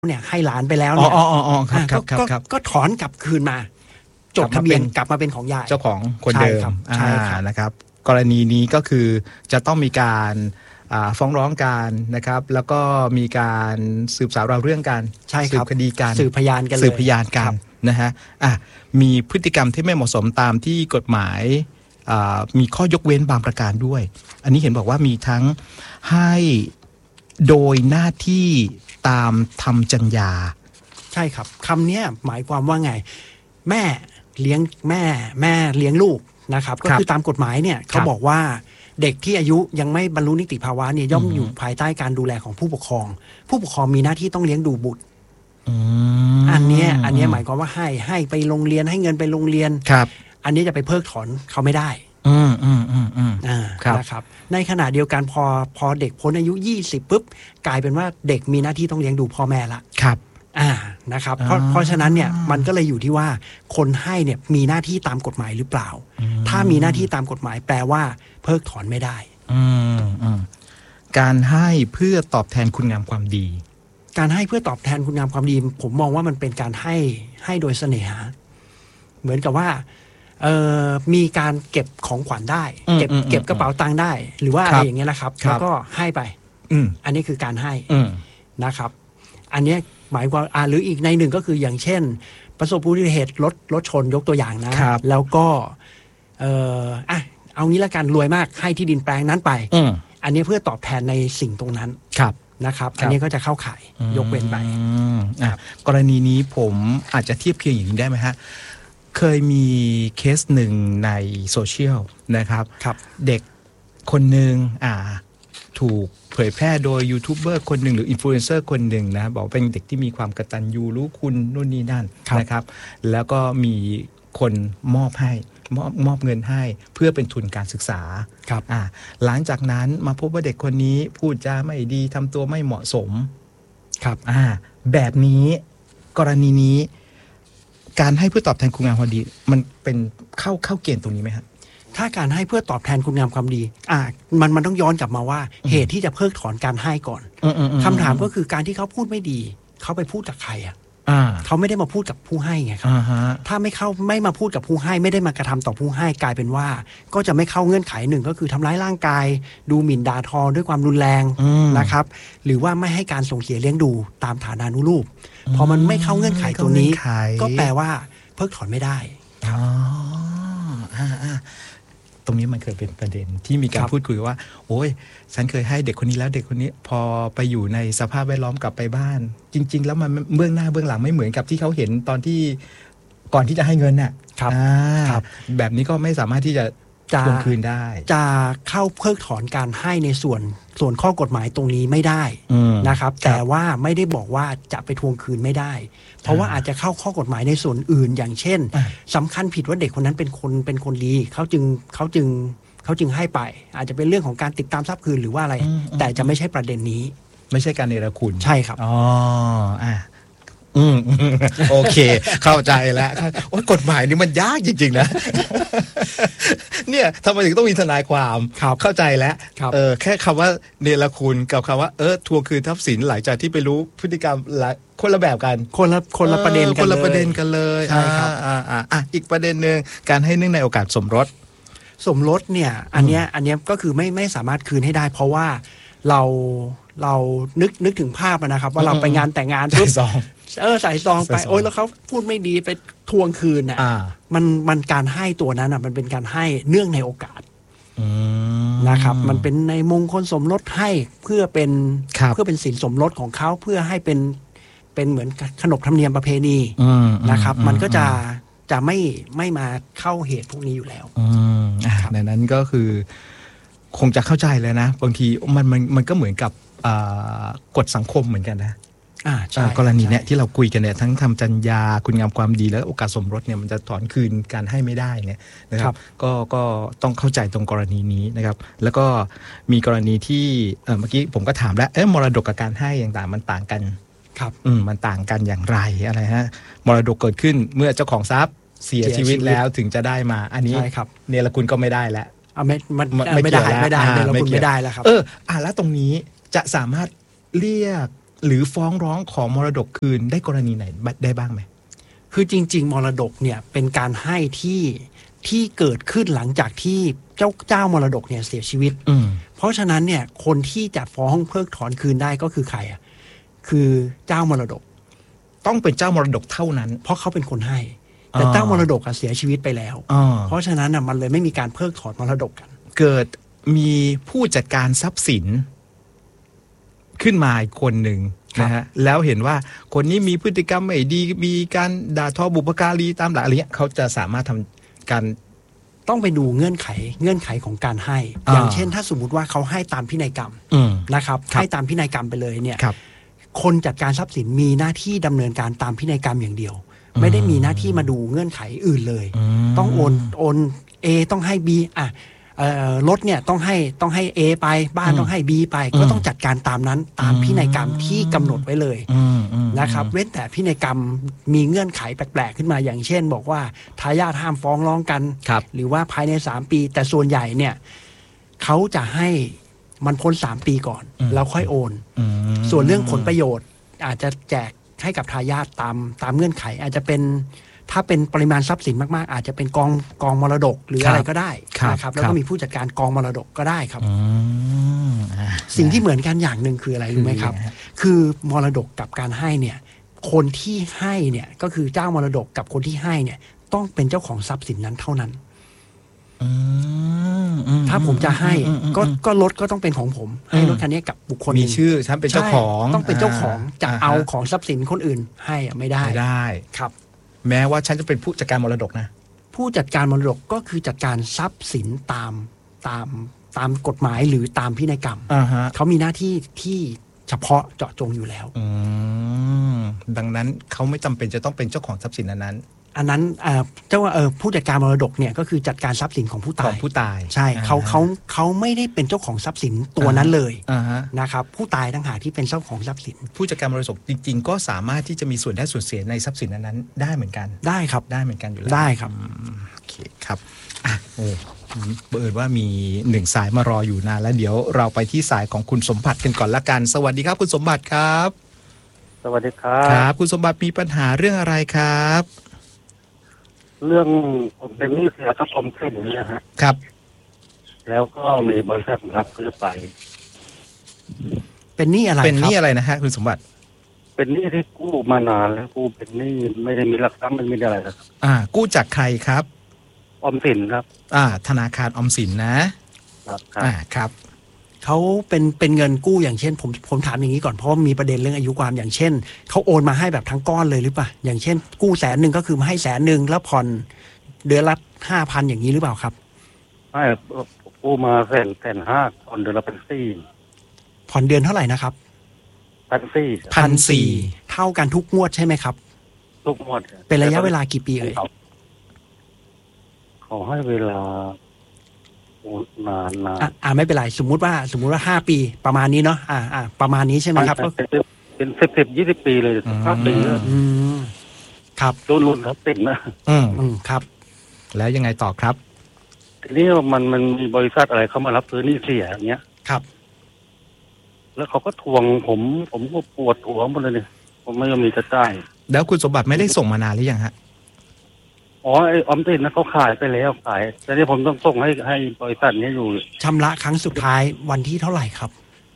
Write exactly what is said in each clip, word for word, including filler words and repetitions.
เนี่ยให้หลานไปแล้วเนี่ยอ๋ออ๋ออ๋อครับครับครับครับก็ถอนกลับคืนมาจดทะเบียนกลับมาเป็นของยายเจ้าของคนเดิมใช่ครับนะครับกรณีนี้ก็คือจะต้องมีการฟ้องร้องกันนะครับแล้วก็มีการสืบสาวราวเรื่องกันสืบคดีกันสืบพยานกันเลยสืบพยานกันนะฮะอ่ะมีพฤติกรรมที่ไม่เหมาะสมตามที่กฎหมายมีข้อยกเว้นบางประการด้วยอันนี้เห็นบอกว่ามีทั้งให้โดยหน้าที่ตามธรรมจรรยาใช่ครับคำนี้หมายความว่าไงแม่เลี้ยงแม่แม่เลี้ยงลูกนะครับก็คือตามกฎหมายเนี่ยเขาบอกว่าเด็กที่อายุยังไม่บรรลุนิติภาวะเนี่ยย่อมอยู่ภายใต้การดูแลของผู้ปกครองผู้ปกครองมีหน้าที่ต้องเลี้ยงดูบุตรอันนี้อันนี้หมายความว่าให้ให้ไปโรงเรียนให้เงินไปโรงเรียนครับอันนี้จะไปเพิกถอนเขาไม่ได้อืมอืมอืมอืมอ่านะครับในขณะเดียวกันพอพอเด็กพ้นอายุยี่สิบปุ๊บกลายเป็นว่าเด็กมีหน้าที่ต้องเลี้ยงดูพ่อแม่ละครับอ่านะครับเพราะเพราะฉะนั้นเนี่ยมันก็เลยอยู่ที่ว่าคนให้เนี่ยมีหน้าที่ตามกฎหมายหรือเปล่าถ้ามีหน้าที่ตามกฎหมายแปลว่าเพิกถอนไม่ได้อืมอืมการให้เพื่อตอบแทนคุณงามความดีการให้เพื่อตอบแทนคุณงามความดีผมมองว่ามันเป็นการให้ให้โดยเสน่หาเหมือนกับว่าเอ่อมีการเก็บของขวัญได้เก็บเก็บกระเป๋าตังค์ได้หรือว่าอะไรอย่างเงี้ยนะครับแล้วก็ให้ไปอันนี้คือการให้นะครับอันนี้หมายความอ่าหรืออีกในหนึ่งก็คืออย่างเช่นประสบอุบัติเหตุรถรถชนยกตัวอย่างนะแล้วก็เอ่ออ่ะเอางี้ละกันรวยมากให้ที่ดินแปลงนั้นไปอันนี้เพื่อตอบแทนในสิ่งตรงนั้นนะครับอันนี้ก็จะเข้าข่ายยกเว้นไปกรณีนี้ผมอาจจะเทียบเคียงอย่างนี้ได้ไหมฮะเคยมีเคสหนึ่งในโซเชียลนะครับเด็กคนหนึ่งอ่าถูกเผยแพร่โดยยูทูบเบอร์คนหนึ่งหรืออินฟลูเอนเซอร์คนหนึ่งนะบอกเป็นเด็กที่มีความกตัญญูรู้คุณนู่นนี่นั่นนะครับแล้วก็มีคนมอบให้มอบมอบเงินให้เพื่อเป็นทุนการศึกษาครับอ่าหลังจากนั้นมาพบว่าเด็กคนนี้พูดจาไม่ดีทำตัวไม่เหมาะสมครับอ่าแบบนี้กรณีนี้การให้เพื่อตอบแทนคุณงามความดีมันเป็นเข้าเข้าเกณฑ์ตรงนี้ไหมครับถ้าการให้เพื่อตอบแทนคุณงามความดีอ่ามันมันต้องย้อนกลับมาว่าเหตุที่จะเพิกถอนการให้ก่อนคำถามก็คือการที่เขาพูดไม่ดีเขาไปพูดกับใครอ่ะเขาไม่ได้มาพูดกับผู้ให้ไงครับถ้าไม่เข้าไม่มาพูดกับผู้ให้ไม่ได้มากระทำต่อผู้ให้กลายเป็นว่าก็จะไม่เข้าเงื่อนไขหนึ่งก็คือทำร้ายร่างกายดูหมิ่นด่าทอด้วยความรุนแรงนะครับหรือว่าไม่ให้การส่งเสียเลี้ยงดูตามฐานานุรูปพอมันไม่เข้าเงื่อนไขตัวนี้ก็แปลว่าเพิกถอนไม่ได้อ๋อตรงนี้มันเคยเป็นประเด็นที่มีการพูดคุยว่าโอ้ยฉันเคยให้เด็กคนนี้แล้วเด็กคนนี้พอไปอยู่ในสภาพแวดล้อมกลับไปบ้านจริงๆแล้วมันเบื้องหน้าเบื้องหลังไม่เหมือนกับที่เขาเห็นตอนที่ก่อนที่จะให้เงินน่ะครับแบบนี้ก็ไม่สามารถที่จะทวงคืนได้จะเข้าเพิกถอนการให้ในส่วนส่วนข้อกฎหมายตรงนี้ไม่ได้นะครับแต่ว่าไม่ได้บอกว่าจะไปทวงคืนไม่ได้เพราะว่าอาจจะเข้าข้อกฎหมายในส่วนอื่นอย่างเช่นสำคัญผิดว่าเด็กคนนั้นเป็นคนเป็นคนดีเขาจึงเขาจึงเขาจึงให้ไปอาจจะเป็นเรื่องของการติดตามทรัพย์คืนหรือว่าอะไรแต่จะไม่ใช่ประเด็นนี้ไม่ใช่การเนรคุณใช่ครับอ๋ออ่าอืมโอเคเข้าใจแล้วโอ้ยกฎหมายนี่มันยากจริงๆนะเนี่ยทำไมถึงต้องมีทนายความเข้าใจแล้วเออแค่คำว่าเนรคุณกับคำว่าเออทวงคืนทรัพย์สินหลังจากที่ไปรู้พฤติกรรมคนละแบบกันคนละคนละประเด็นกันเลยคนละประเด็นกันเลยใช่ครับอ่าอ่าอ่ะอีกประเด็นนึงการให้เนื่องในโอกาสสมรสสมรสเนี่ยอันเนี้ยอันเนี้ยก็คือไม่ไม่สามารถคืนให้ได้เพราะว่าเราเรานึกนึกถึงภาพนะครับว่าเราไปงานแต่งงานปุ๊บเออใส่ซองไปโอ้ยแล้วเขาพูดไม่ดีไปทวงคืนอ่ะมันมันการให้ตัวนั้นอ่ะมันเป็นการให้เนื่องในโอกาสนะครับมันเป็นในมงคลสมรสให้เพื่อเป็นเพื่อเป็นสินสมรสของเขาเพื่อให้เป็นเป็นเหมือนขนบธรรมเนียมประเพณีนะครับมันก็จะจะไม่ไม่มาเข้าเหตุพวกนี้อยู่แล้วดังนั้นก็คือคงจะเข้าใจเลยนะบางทีมันมันมันก็เหมือนกับกฎสังคมเหมือนกันนะกรณีเนี้ยที่เราคุยกันเนี่ยทั้งทำจรรยาคุณงามความดีและโอกาสสมรสเนี่ยมันจะถอนคืนการให้ไม่ได้เนี่ยนะครับก็ก็ต้องเข้าใจตรงกรณีนี้นะครับแล้วก็มีกรณีที่เมื่อกี้ผมก็ถามแล้วเอ๊ะมรดกกับการให้ต่างๆมันต่างกันครับอืมมันต่างกันอย่างไรอะไรฮะมรดกเกิดขึ้นเมื่อเจ้าของทรัพย์เสียชีวิตแล้วถึงจะได้มาอันนี้เนรคุณก็ไม่ได้แล้วไม่ไม่ได้ไม่ได้เนรคุณไม่ได้แล้วครับเอออ่ะแล้วตรงนี้จะสามารถเรียกหรือฟ้องร้องขอมรดกคืนได้กรณีไหนได้บ้างไหมคือจริงๆมรดกเนี่ยเป็นการให้ที่ที่เกิดขึ้นหลังจากที่เจ้าเจ้ามรดกเนี่ยเสียชีวิตเพราะฉะนั้นเนี่ยคนที่จะฟ้องเพิกถอนคืนได้ก็คือใครอ่ะคือเจ้ามรดกต้องเป็นเจ้ามรดกเท่านั้นเพราะเขาเป็นคนให้แต่เจ้ามรดกเสียชีวิตไปแล้วเพราะฉะนั้นมันเลยไม่มีการเพิกถอนมรดกกันเกิดมีผู้จัดการทรัพย์สินขึ้นมาอีกคนหนึ่งนะฮะแล้วเห็นว่าคนนี้มีพฤติกรรมไม่ดีมีการด่าทอบุพการีตามหลักอะไรเงี้ยเขาจะสามารถทำการต้องไปดูเงื่อนไขเงื่อนไขของการให้อย่างเช่นถ้าสมมุติว่าเขาให้ตามพินัยกรรมนะครับให้ตามพินัยกรรมไปเลยเนี่ยคนจัดการทรัพย์สินมีหน้าที่ดำเนินการตามพินัยกรรมอย่างเดียวไม่ได้มีหน้าที่มาดูเงื่อนไขอื่นเลยต้องโอนโอน A ต้องให้ B อ่ะรถเนี่ยต้องให้ต้องให้ A ไปบ้านต้องให้ B ไปก็ต้องจัดการตามนั้นตามพินัยกรรมที่กำหนดไว้เลยนะครับเว้นแต่พินัยกรรมมีเงื่อนไขแปลกๆขึ้นมาอย่างเช่นบอกว่าทายาทห้ามฟ้องร้องกันหรือว่าภายในสามปีแต่ส่วนใหญ่เนี่ยเขาจะให้มันพ้นสามปีก่อนแล้วค่อยโอนส่วนเรื่องผลประโยชน์อาจจะแจกให้กับทายาทตามตามเงื่อนไขอาจจะเป็นถ้าเป็นปริมาณทรัพย์สินมากๆอาจจะเป็นกองกองมรดกหรืออะไรก็ได้นะครับแล้วก็มีผู้จัดการกองมรดกก็ได้ครับสิ่งที่เหมือนกันอย่างหนึ่งคืออะไรรู้ไหมครับคือมรดกกับการให้เนี่ยคนที่ให้เนี่ยก็คือเจ้ามรดกกับคนที่ให้เนี่ยต้องเป็นเจ้าของทรัพย์สินนั้นเท่านั้นถ้าผมจะให้ก็ก็รถก็ต้องเป็นของผมให้รถคันนี้กับบุคคลมีชื่อฉันเป็นเจ้าของต้องเป็นเจ้าของจะเอาของทรัพย์สินคนอื่นให้ไม่ได้ไม่ได้ครับแม้ว่าฉันจะเป็นผู้จัดการมรดกนะผู้จัดการมรดกก็คือจัดการทรัพย์สินตามตามตามกฎหมายหรือตามพินัยกรรม uh-huh. เขามีหน้าที่ที่เฉพาะเจาะจงอยู่แล้วดังนั้นเขาไม่จำเป็นจะต้องเป็นเจ้าของทรัพย์สินนั้นอันนั้นเจ้าว่าผู้จัดการมรดกเนี่ยก็คือจัดการทรัพย์สินของผู้ตายของผู้ตายใช่เขาเขาเขาไม่ได้เป็นเจ้าของทรัพย์สินตัวนั้นเลย uh-huh. นะครับผู้ตายต่างหากที่เป็นเจ้าของทรัพย์สินผู้จัดการมรดกจริงๆก็สามารถที่จะมีส่วนได้ส่วนเสียในทรัพย์สินนั้นๆได้เหมือนกันได้ครับได้เหมือนกันอยู่แล้วได้ครับโอเคครับอ่ะโอ้เบิร์ดว่ามีหนึ่งสายมารออยู่นานแล้วเดี๋ยวเราไปที่สายของคุณสมบัติกันก่อนละกันสวัสดีครับคุณสมบัติครับสวัสดีครับครับคุณสมบัติมีปัญหาเรื่องอะไรครับเรื่องผมเป็นหนี้เสียกับผมขึ้นนี่นะฮะครับแล้วก็มีบริษัทรับซื้อไปเป็นหนี้อะไรเป็นหนี้อะไรนะฮะคุณสมบัติเป็นหนี้ที่กู้มานานแล้วกู้เป็นหนี้ไม่ได้มีหลักทรัพย์ไม่มีอะไรครับอ่ากู้จากใครครับออมสินครับอ่าธนาคารออมสินนะครับอ่าครับเขาเป็นเป็นเงินกู้อย่างเช่นผมผมถามอย่างนี้ก่อนเพราะมีประเด็นเรื่องอายุความอย่างเช่นเขาโอนมาให้แบบทั้งก้อนเลยหรือเปล่าอย่างเช่นกู้แสนหนึ่งก็คือมาให้แสนหนึ่งแล้วผ่อนเดือนละห้าพันอย่างนี้หรือเปล่าครับไม่กู้มาแสนแสนห้าผ่อนเดือนละพันสี่ผ่อนเดือนเท่าไหร่นะครับพันสี่พันสี่เท่ากันทุกงวดใช่ไหมครับทุกงวดเป็นระยะเวลากี่ปีเอ่ยขอให้เวลานานนานอ่าไม่เป็นไรสมมุติว่าสมมุติว่าห้าปีประมาณนี้เนาะอ่าอ่าประมาณนี้ใช่ไหมครับก็เป็นสิบสิบยี่สิบปีเลยห้าปีอืมครับรุ่นรุ่นครับติดนะอืมอืมครับแล้วยังไงต่อครับทีนี้มันมันมีบริษัทอะไรเขามารับซื้อนี่เสียอย่างเงี้ยครับแล้วเขาก็ทวงผมผมก็ปวดหัวหมดเลยเนี่ยผมไม่ยอมมีจะจ่ายแล้วคุณสมบัติไม่ได้ส่งมานานหรือยังฮะอ๋อไอ้ออมสินนะเขาขายไปแล้วขายแต่นี่ผมต้องส่งให้ให้บริษัทนี้อยู่ชำระครั้งสุดท้ายวันที่เท่าไหร่ครับ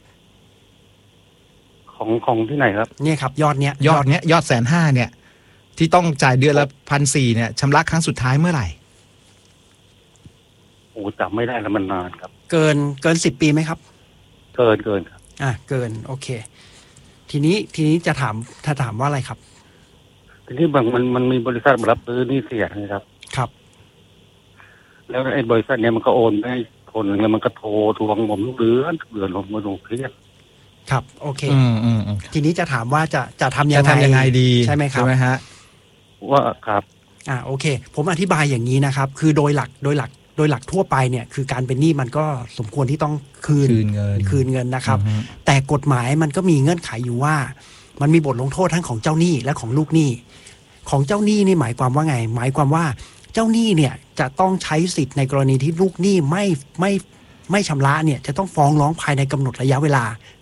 ของของที่ไหนครับเนี่ยครับยอดเนี้ยยอดเนี้ยยอดแสนห้าเนี่ยที่ต้องจ่ายเดือนละพันสี่เนี่ยชำระครั้งสุดท้ายเมื่อไหร่โอ้จำไม่ได้แล้วมันนานครับเกินเกินสิบปีไหมครับเกินเกินครับอ่ะเกินโอเคทีนี้ทีนี้จะถามถ้าถามว่าอะไรครับทีนี้บางมันมันมีบริษัทมารับซื้อนี่เสียนะครับครับแล้วไอ้บริษัทเนี้ยมันก็โอนให้คนแล้วมันก็โทรทวงผมทุกเดือนทุกเดือนผมมาลงเครียดครับโอเคอืมอืมทีนี้จะถามว่าจะจะทำยังไงจะทำยังไงดีใช่ไหมครับใช่ไหมฮะว่าครับอ่าโอเคผมอธิบายอย่างนี้นะครับคือโดยหลักโดยหลักโดยหลักทั่วไปเนี่ยคือการเป็นหนี้มันก็สมควรที่ต้องคืนคืนเงินคืนเงินนะครับแต่กฎหมายมันก็มีเงื่อนไขอยู่ว่ามันมีบทลงโทษทั้งของเจ้าหนี้และของลูกหนี้ของเจ้าหนี้นี่หมายความว่าไงหมายความว่าเจ้าหนี้เนี่ยจะต้องใช้สิทธิ์ในกรณีที่ลูกหนี้ไม่ไม่ไม่ชำระเนี่ยจะต้องฟ้องร้องภายในกำหนดระยะเวลา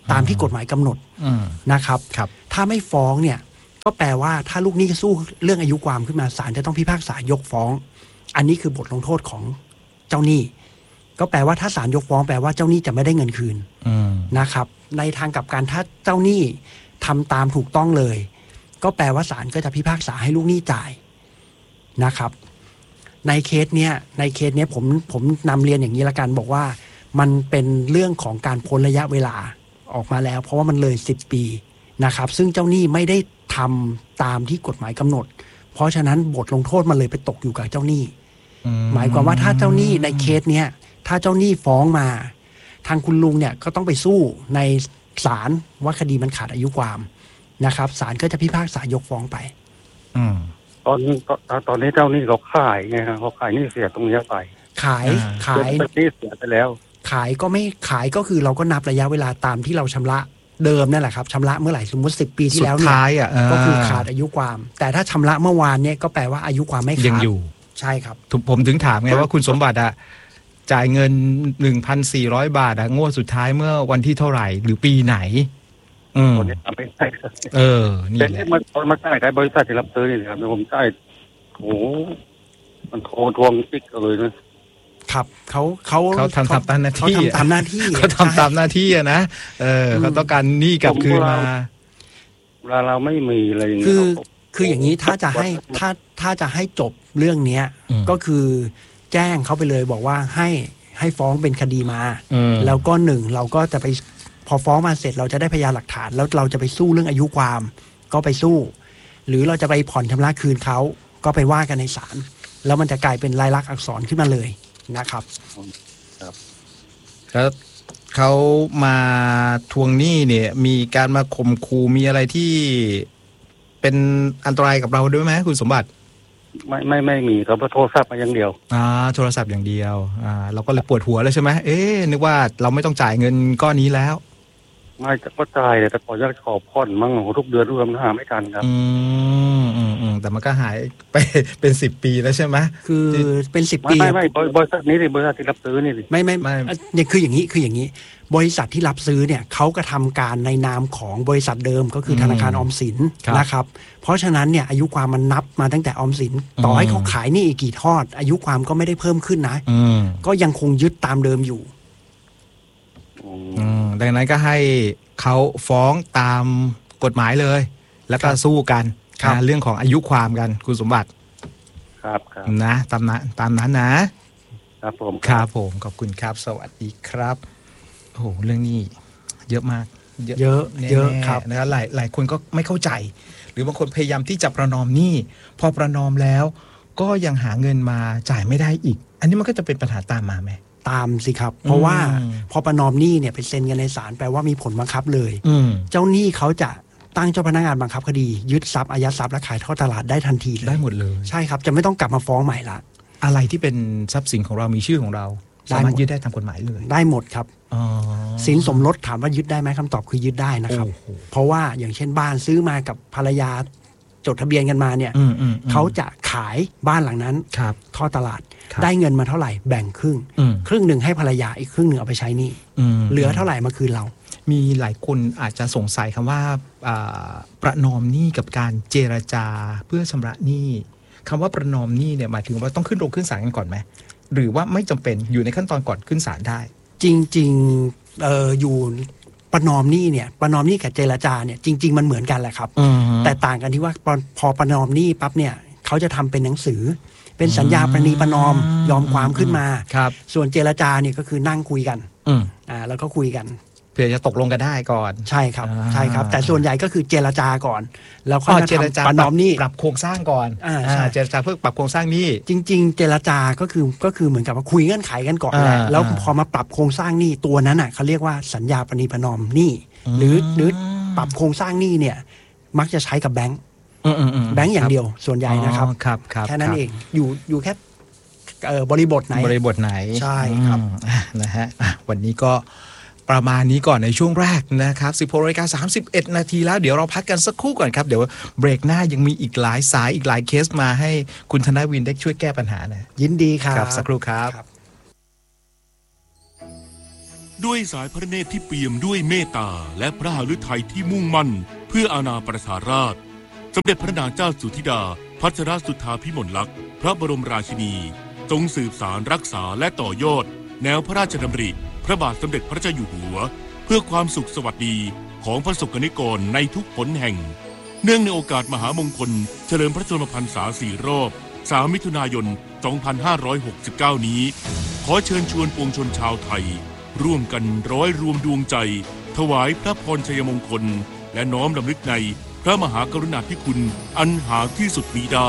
ตามที่กฎหมายกำหนดนะครับครับถ้าไม่ฟ้องเนี่ยก็แปลว่าถ้าลูกหนี้สู้เรื่องอายุความขึ้นมาศาลจะต้องพิพากษายกฟ้องอันนี้คือบทลงโทษของเจ้าหนี้ก็แปลว่าถ้าศาลยกฟ้องแปลว่าเจ้าหนี้จะไม่ได้เงินคืนนะครับในทางกลับกันถ้าเจ้าหนี้ทำตามถูกต้องเลยก็แปลว่าศาลก็จะพิพากษาให้ลูกหนี้จ่ายนะครับในเคสเนี้ยในเคสเนี้ยผมผมนำเรียนอย่างนี้ละกันบอกว่ามันเป็นเรื่องของการพ้นระยะเวลาออกมาแล้วเพราะว่ามันเลยสิบปีนะครับซึ่งเจ้าหนี้ไม่ได้ทำตามที่กฎหมายกำหนดเพราะฉะนั้นบทลงโทษมันเลยไปตกอยู่กับเจ้าหนี้หมายความว่าถ้าเจ้าหนี้ในเคสเนี้ยถ้าเจ้าหนี้ฟ้องมาทางคุณลุงเนี่ยก็ต้องไปสู้ในศาลว่าคดีมันขาดอายุความนะครับศาลก็จะพิพากษายกฟ้องไปตอนนี้ตอนนี้เจ้าหนี้เขาขายไงเขาขายหนี้เสียตรงนี้ไปขายขายหนี้เสียไปแล้วขายก็ไม่ขายก็คือเราก็นับระยะเวลาตามที่เราชำระเดิมนั่นแหละครับชำระเมื่อไหร่สมมติสิบปีที่แล้วเนี่ยก็คือขาดอายุความแต่ถ้าชำระเมื่อวานเนี่ยก็แปลว่าอายุความไม่ขาดยังอยู่ใช่ครับผมถึงถามไงว่าคุณสมบัติอะจ่ายเงิน หนึ่งพันสี่ร้อย บาทอะงวดสุดท้ายเมื่อวันที่เท่าไหร่หรือปีไหนอืมเออนี่แหละมันมาจ่ายได้บริษัทที่รับซื้อนี่ครับผมจ่ายโอ้มันโทรทวงติ๊กเลยนะครับเขาเขาเขาทำตามหน้าที่เขาทำตามหน้าที่เขาทำตามหน้าที่อะนะเออเขาต้องการหนี้กลับคืนมาเวลาเราไม่มีอะไรอย่างเงี้ยคือคืออย่างนี้ถ้าจะให้ถ้าถ้าจะให้จบเรื่องเนี้ยก็คือแจ้งเขาไปเลยบอกว่าให้ให้ฟ้องเป็นคดีมาแล้วก็หนึ่งเราก็จะไปพอฟ้องมาเสร็จเราจะได้พยานหลักฐานแล้วเราจะไปสู้เรื่องอายุความก็ไปสู้หรือเราจะไปผ่อนชำระคืนเขาก็ไปว่ากันในศาลแล้วมันจะกลายเป็นลายลักษณ์อักษรขึ้นมาเลยนะครับครับแล้วเขามาทวงหนี้เนี่ยมีการมาข่มขู่มีอะไรที่เป็นอันตรายกับเราด้วยไหมคุณสมบัติไม่ไม่ไม่มีเขาโทรศัพท์มาอย่างเดียวอ่าโทรศัพท์อย่างเดียวอ่าเราก็เลยปวดหัวเลยใช่ไหมเอ๊ะนึกว่าเราไม่ต้องจ่ายเงินก้อนนี้แล้วไม่ก็จ่ายแต่พอจะขอผ่อนมั่งทุกเดือนทุกเดือนหาไม่ทันครับอืมอืมอืมแต่มันก็หายไปเป็นสิบปีแล้วใช่ไหมคือเป็นสิบปีไม่ไม่บริษัทนี้สิบริษัทที่รับซื้อนี่สิไม่ไม่ไม่เนี่ยคืออย่างนี้คืออย่างนี้บริษัทที่รับซื้อเนี่ยเขากระทำการในนามของบริษัทเดิมก็คือธนาคารออมสินนะครับเพราะฉะนั้นเนี่ยอายุความมันนับมาตั้งแต่ออมสินต่อให้เขาขายนี่อีกกี่ทอดอายุความก็ไม่ได้เพิ่มขึ้นนะก็ยังคงยึดตามเดิมอยู่ดังนั้นก็ให้เขาฟ้องตามกฎหมายเลยแล้วก็สู้กันเรื่องของอายุความกันคุณสมบัติครับครับนะตามนั้นตามนั้นนะครับผมครับผมขอบคุณครับสวัสดีครับโอ้โหเรื่องนี้เยอะมากเยอะเยอะครับนะหลายหลายคนก็ไม่เข้าใจหรือบางคนพยายามที่จะประนอมหนี้พอประนอมแล้วก็ยังหาเงินมาจ่ายไม่ได้อีกอันนี้มันก็จะเป็นปัญหาตามมาไหมตามสิครับเพราะว่าพอประนอมหนี้เนี่ยไปเซ็นกันในศาลแปลว่ามีผลบังคับเลยเจ้าหนี้เขาจะตั้งเจ้าพนักงานบังคับคดียึดทรัพย์อายัดทรัพย์และขายทอดตลาดได้ทันทีเลยได้หมดเลยใช่ครับจะไม่ต้องกลับมาฟ้องใหม่ละอะไรที่เป็นทรัพย์สินของเรามีชื่อของเราสามารถยึดได้ตามกฎหมายเลยได้หมดครับสินสมรสถามว่ายึดได้ไหมคำตอบคือยึดได้นะครับเพราะว่าอย่างเช่นบ้านซื้อมากับภรรยาจดทะเบียนกันมาเนี่ยเขาจะขายบ้านหลังนั้นทอดตลาดได้เงินมาเท่าไหร่แบ่งครึ่งครึ่งหนึ่งให้ภรรยาอีกครึ่งหนึ่งเอาไปใช้หนี้เหลือเท่าไหร่มาคืนเรามีหลายคนอาจจะสงสัยคำว่าประนอมหนี้กับการเจรจาเพื่อชำระหนี้คำว่าประนอมหนี้เนี่ยหมายถึงว่าต้องขึ้นโรงขึ้นศาลกันก่อนไหมหรือว่าไม่จำเป็นอยู่ในขั้นตอนก่อนขึ้นศาลได้จริงๆ เอ่ออยู่ประนอมหนี้เนี่ยประนอมหนี้กับเจรจาเนี่ยจริงๆมันเหมือนกันแหละครับแต่ต่างกันที่ว่าพอประนอมหนี้ปั๊บเนี่ยเขาจะทำเป็นหนังสือเป็นสัญญาประนีประนอมยอมความขึ้นมาส่วนเจรจาเนี่ยก็คือนั่งคุยกันอ่าแล้วก็คุยกันเพื่อจะตกลงกันได้ก่อนใช่ครับใช่ครับแต่ส่วนใหญ่ก็คือเจรจาก่อนแล้วค่อยมาทำประนอมหนี้ปรับโครงสร้างก่อนอ่าเจรจาเพื่อปรับโครงสร้างหนี้จริงๆเจรจาก็คือก็คือเหมือนกับว่าคุยเงื่อนไขกันก่อนแหละแล้วพอมาปรับโครงสร้างหนี้ตัวนั้นอ่ะเขาเรียกว่าสัญญาประนีประนอมหนี้หรือหรือปรับโครงสร้างหนี้เนี่ยมักจะใช้กับแบงค์แบงค์อย่างเดียวส่วนใหญ่นะครับแค่นั้นเองอยู่อยู่แค่บริบทไหนบริบทไหนใช่ครับนะฮะวันนี้ก็ประมาณนี้ก่อนในช่วงแรกนะครับ สิบหกนาฬิกาสามสิบเอ็ด นาทีแล้วเดี๋ยวเราพักกันสักครู่ก่อนครับเดี๋ยวเบรกหน้ายังมีอีกหลายสายอีกหลายเคสมาให้คุณธนวินได้ช่วยแก้ปัญหานะยินดีครับสักครู่ครับด้วยสายพระเนตรที่เปี่ยมด้วยเมตตาและพระหฤทัยที่มุ่งมั่นเพื่ออาณาประชาราษฎร์สมเด็จพระนางเจ้าสุธิดาพัชรสุทธาภิมลลักษณ์พระบรมราชินีทรงสืบสารรักษาและต่อยอดแนวพระราชดำริพระบาทสมเด็จพระเจ้าอยู่หัวเพื่อความสุขสวัสดีของประสบกนิกรในทุกหนแห่งเนื่องในโอกาสมหามงคลเฉลิมพระชนมพรรษาสี่รอบสามมิถุนายนสองพันห้าร้อยหกสิบเก้านี้ขอเชิญชวนปวงชนชาวไทยร่วมกันร้อยรวมดวงใจถวายพระพรชัยมงคลและน้อมรำลึกในพระมหากรุณาธิคุณอันหาที่สุดมิได้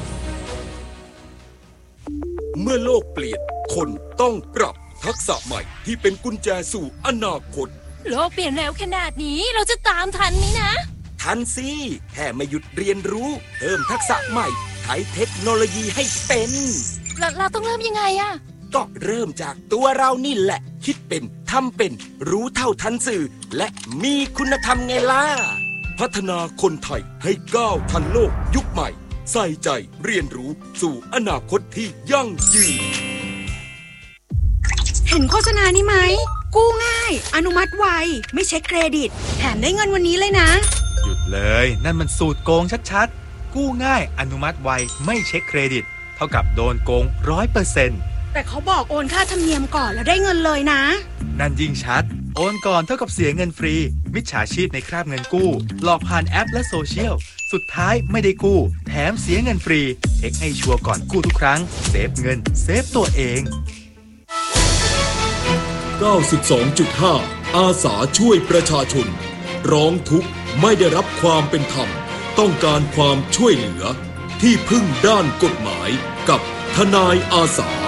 เมื่อโลกเปลี่ยนคนต้องปรับทักษะใหม่ที่เป็นกุญแจสู่อนาคตโลกเปลี่ยนแล้วขนาดนี้เราจะตามทันไหมนะทันสิแค่ไม่หยุดเรียนรู้เพิ่มทักษะใหม่ใช้เทคโนโลยีให้เป็นเราเราต้องเริ่มยังไงอะก็เริ่มจากตัวเรานี่แหละคิดเป็นทำเป็นรู้เท่าทันสื่อและมีคุณธรรมไงล่ะพัฒนาคนไทยให้ก้าวทันโลกยุคใหม่ใส่ใจเรียนรู้สู่อนาคตที่ยั่งยืนเห็นโฆษณานี้ไหมกู้ง่ายอนุมัติไวไม่เช็คเครดิตแถมได้เงินวันนี้เลยนะหยุดเลยนั่นมันสูตรโกงชัดๆกู้ง่ายอนุมัติไวไม่เช็คเครดิตเท่ากับโดนโกง ร้อยเปอร์เซ็นต์แต่เขาบอกโอนค่าธรรมเนียมก่อนแล้วได้เงินเลยนะนั่นยิ่งชัดโอนก่อนเท่ากับเสียเงินฟรีมิจฉาชีพในคราบเงินกู้หลอกผ่านแอปและโซเชียลสุดท้ายไม่ได้กู้แถมเสียเงินฟรีเช็คให้ชัวร์ก่อนกู้ทุกครั้งเซฟเงินเซฟตัวเองเก้าสิบสองจุดห้า อาสาช่วยประชาชนร้องทุกข์ไม่ได้รับความเป็นธรรมต้องการความช่วยเหลือที่พึ่งด้านกฎหมายกับทนายอาสา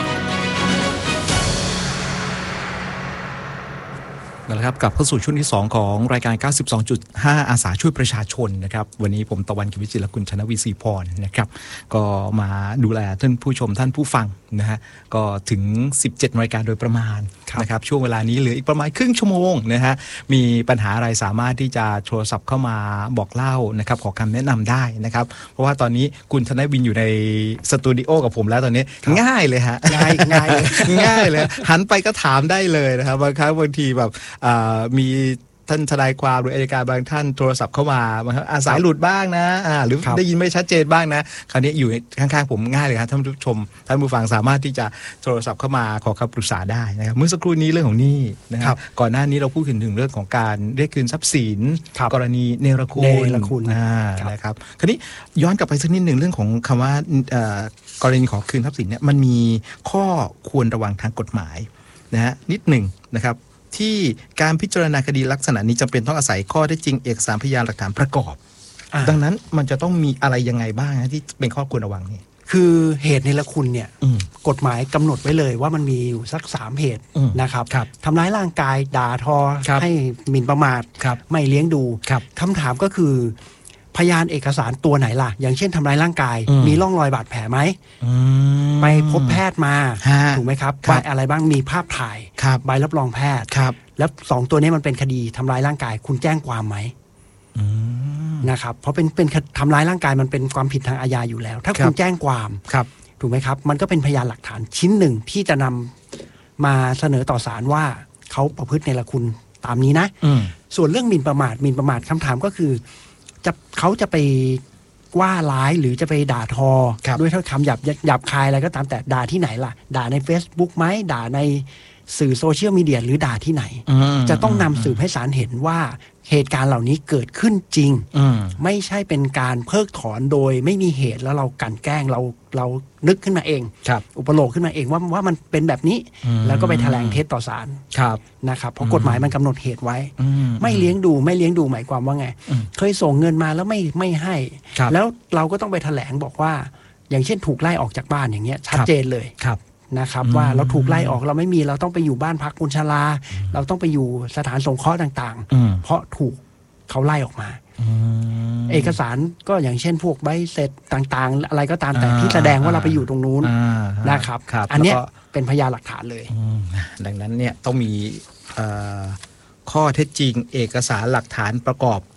นะครับกลับเข้าสู่ช่วงที่สองของรายการ เก้าสิบสองจุดห้า อาสาช่วยประชาชนนะครับวันนี้ผมตะวันกิจวิจิตรและคุณชนวีศรีพรนะครับก็มาดูแลท่านผู้ชมท่านผู้ฟังนะฮะก็ถึง สิบเจ็ดนาฬิกาโดยประมาณนะครับช่วงเวลานี้เหลืออีกประมาณครึ่งชั่วโมงนะฮะมีปัญหาอะไรสามารถที่จะโทรศัพท์เข้ามาบอกเล่านะครับขอคำแนะนำได้นะครับเพราะว่าตอนนี้คุณธนวินอยู่ในสตูดิโอกับผมแล้วตอนนี้ง่ายเลยฮะง่ายง่ายง่ายเลยหันไปก็ถามได้เลยนะครับบางครั้งบางทีแบบมีท่านทนายความหรืออัยการบางท่านโทรศัพท์เข้ามาอาสายหลุดบ้างนะหรือได้ยินไม่ชัดเจนบ้างนะคราวนี้อยู่ข้างๆผมง่ายเลยครับท่านผู้ชมท่านผู้ฟังสามารถที่จะโทรศัพท์เข้ามาขอคำปรึกษาได้นะครับเมื่อสักครู่นี้เรื่องของหนี้นะครับก่อนหน้านี้เราพูดถึงเรื่องของการเรียกคืนทรัพย์สินกรณีเนรคุณเนรคุณนะครับคราวนี้ย้อนกลับไปสักนิดหนึ่งเรื่องของคำว่ากรณีขอคืนทรัพย์สินเนี่ยมันมีข้อควรระวังทางกฎหมายนะฮะนิดหนึ่งนะครับที่การพิจารณาคดีลักษณะนี้จำเป็นต้องอาศัยข้อเท็จจริงเอกสารพยานหลักฐานประกอบดังนั้นมันจะต้องมีอะไรยังไงบ้างที่เป็นข้อควรระวังนี่คือเหตุเนรคุณเนี่ยกฎหมายกำหนดไว้เลยว่ามันมีอยู่สักสามเหตุนะครับทำร้ายร่างกายด่าทอให้หมิ่นประมาทไม่เลี้ยงดูคำถามก็คือพยานเอกสารตัวไหนล่ะอย่างเช่นทำร้ายร่างกายมีร่องรอยบาดแผลไหมไปพบแพทย์มาถูกไหมครับใบอะไรบ้างมีภาพถ่ายใบรับรองแพทย์แล้วสองตัวนี้มันเป็นคดีทำร้ายร่างกายคุณแจ้งความไหมนะครับเพราะเป็นเป็นทำร้ายร่างกายมันเป็นความผิดทางอาญาอยู่แล้วถ้าคุณแจ้งความถูกไหมครับมันก็เป็นพยานหลักฐานชิ้นหนึ่งที่จะนำมาเสนอต่อศาลว่าเขาประพฤติเนรคุณตามนี้นะส่วนเรื่องหมิ่นประมาทหมิ่นประมาทคำถามก็คือจะเขาจะไปว่าร้ายหรือจะไปด่าทอด้วยถ้อยคำหยาบหยาบคายอะไรก็ตามแต่ด่าที่ไหนล่ะด่าใน Facebook ไหมด่าในสื่อโซเชียลมีเดียหรือด่าที่ไหนจะต้องนำสืบให้ศาลเห็นว่าเหตุการณ์เหล่านี้เกิดขึ้นจริงไม่ใช่เป็นการเพิกถอนโดยไม่มีเหตุแล้วเรากลั่นแกล้งเราเรานึกขึ้นมาเองอุปโลกขึ้นมาเองว่าว่ามันเป็นแบบนี้แล้วก็ไปแถลงเท็จต่อศาลนะครับเพราะกฎหมายมันกำหนดเหตุไว้ไม่เลี้ยงดูไม่เลี้ยงดูหมายความว่าไงเคยส่งเงินมาแล้วไม่ไม่ให้แล้วเราก็ต้องไปแถลงบอกว่าอย่างเช่นถูกไล่ออกจากบ้านอย่างเงี้ยชัดเจนเลยนะครับว่าเราถูกไล่ออกเราไม่มีเราต้องไปอยู่บ้านพักคนชราเราต้องไปอยู่สถานสงเคราะห์ต่างๆเพราะถูกเขาไล่ออกมาเอกสารก็อย่างเช่นพวกใบเสร็จต่างๆอะไรก็ตามแต่ที่แสดงว่าเราไปอยู่ตรงนู้นนะครับอันนี้เป็นพยานหลักฐานเลยดังนั้นเนี่ยต้องมีข้อเท็จจริงเอกสารหลักฐานประกอบ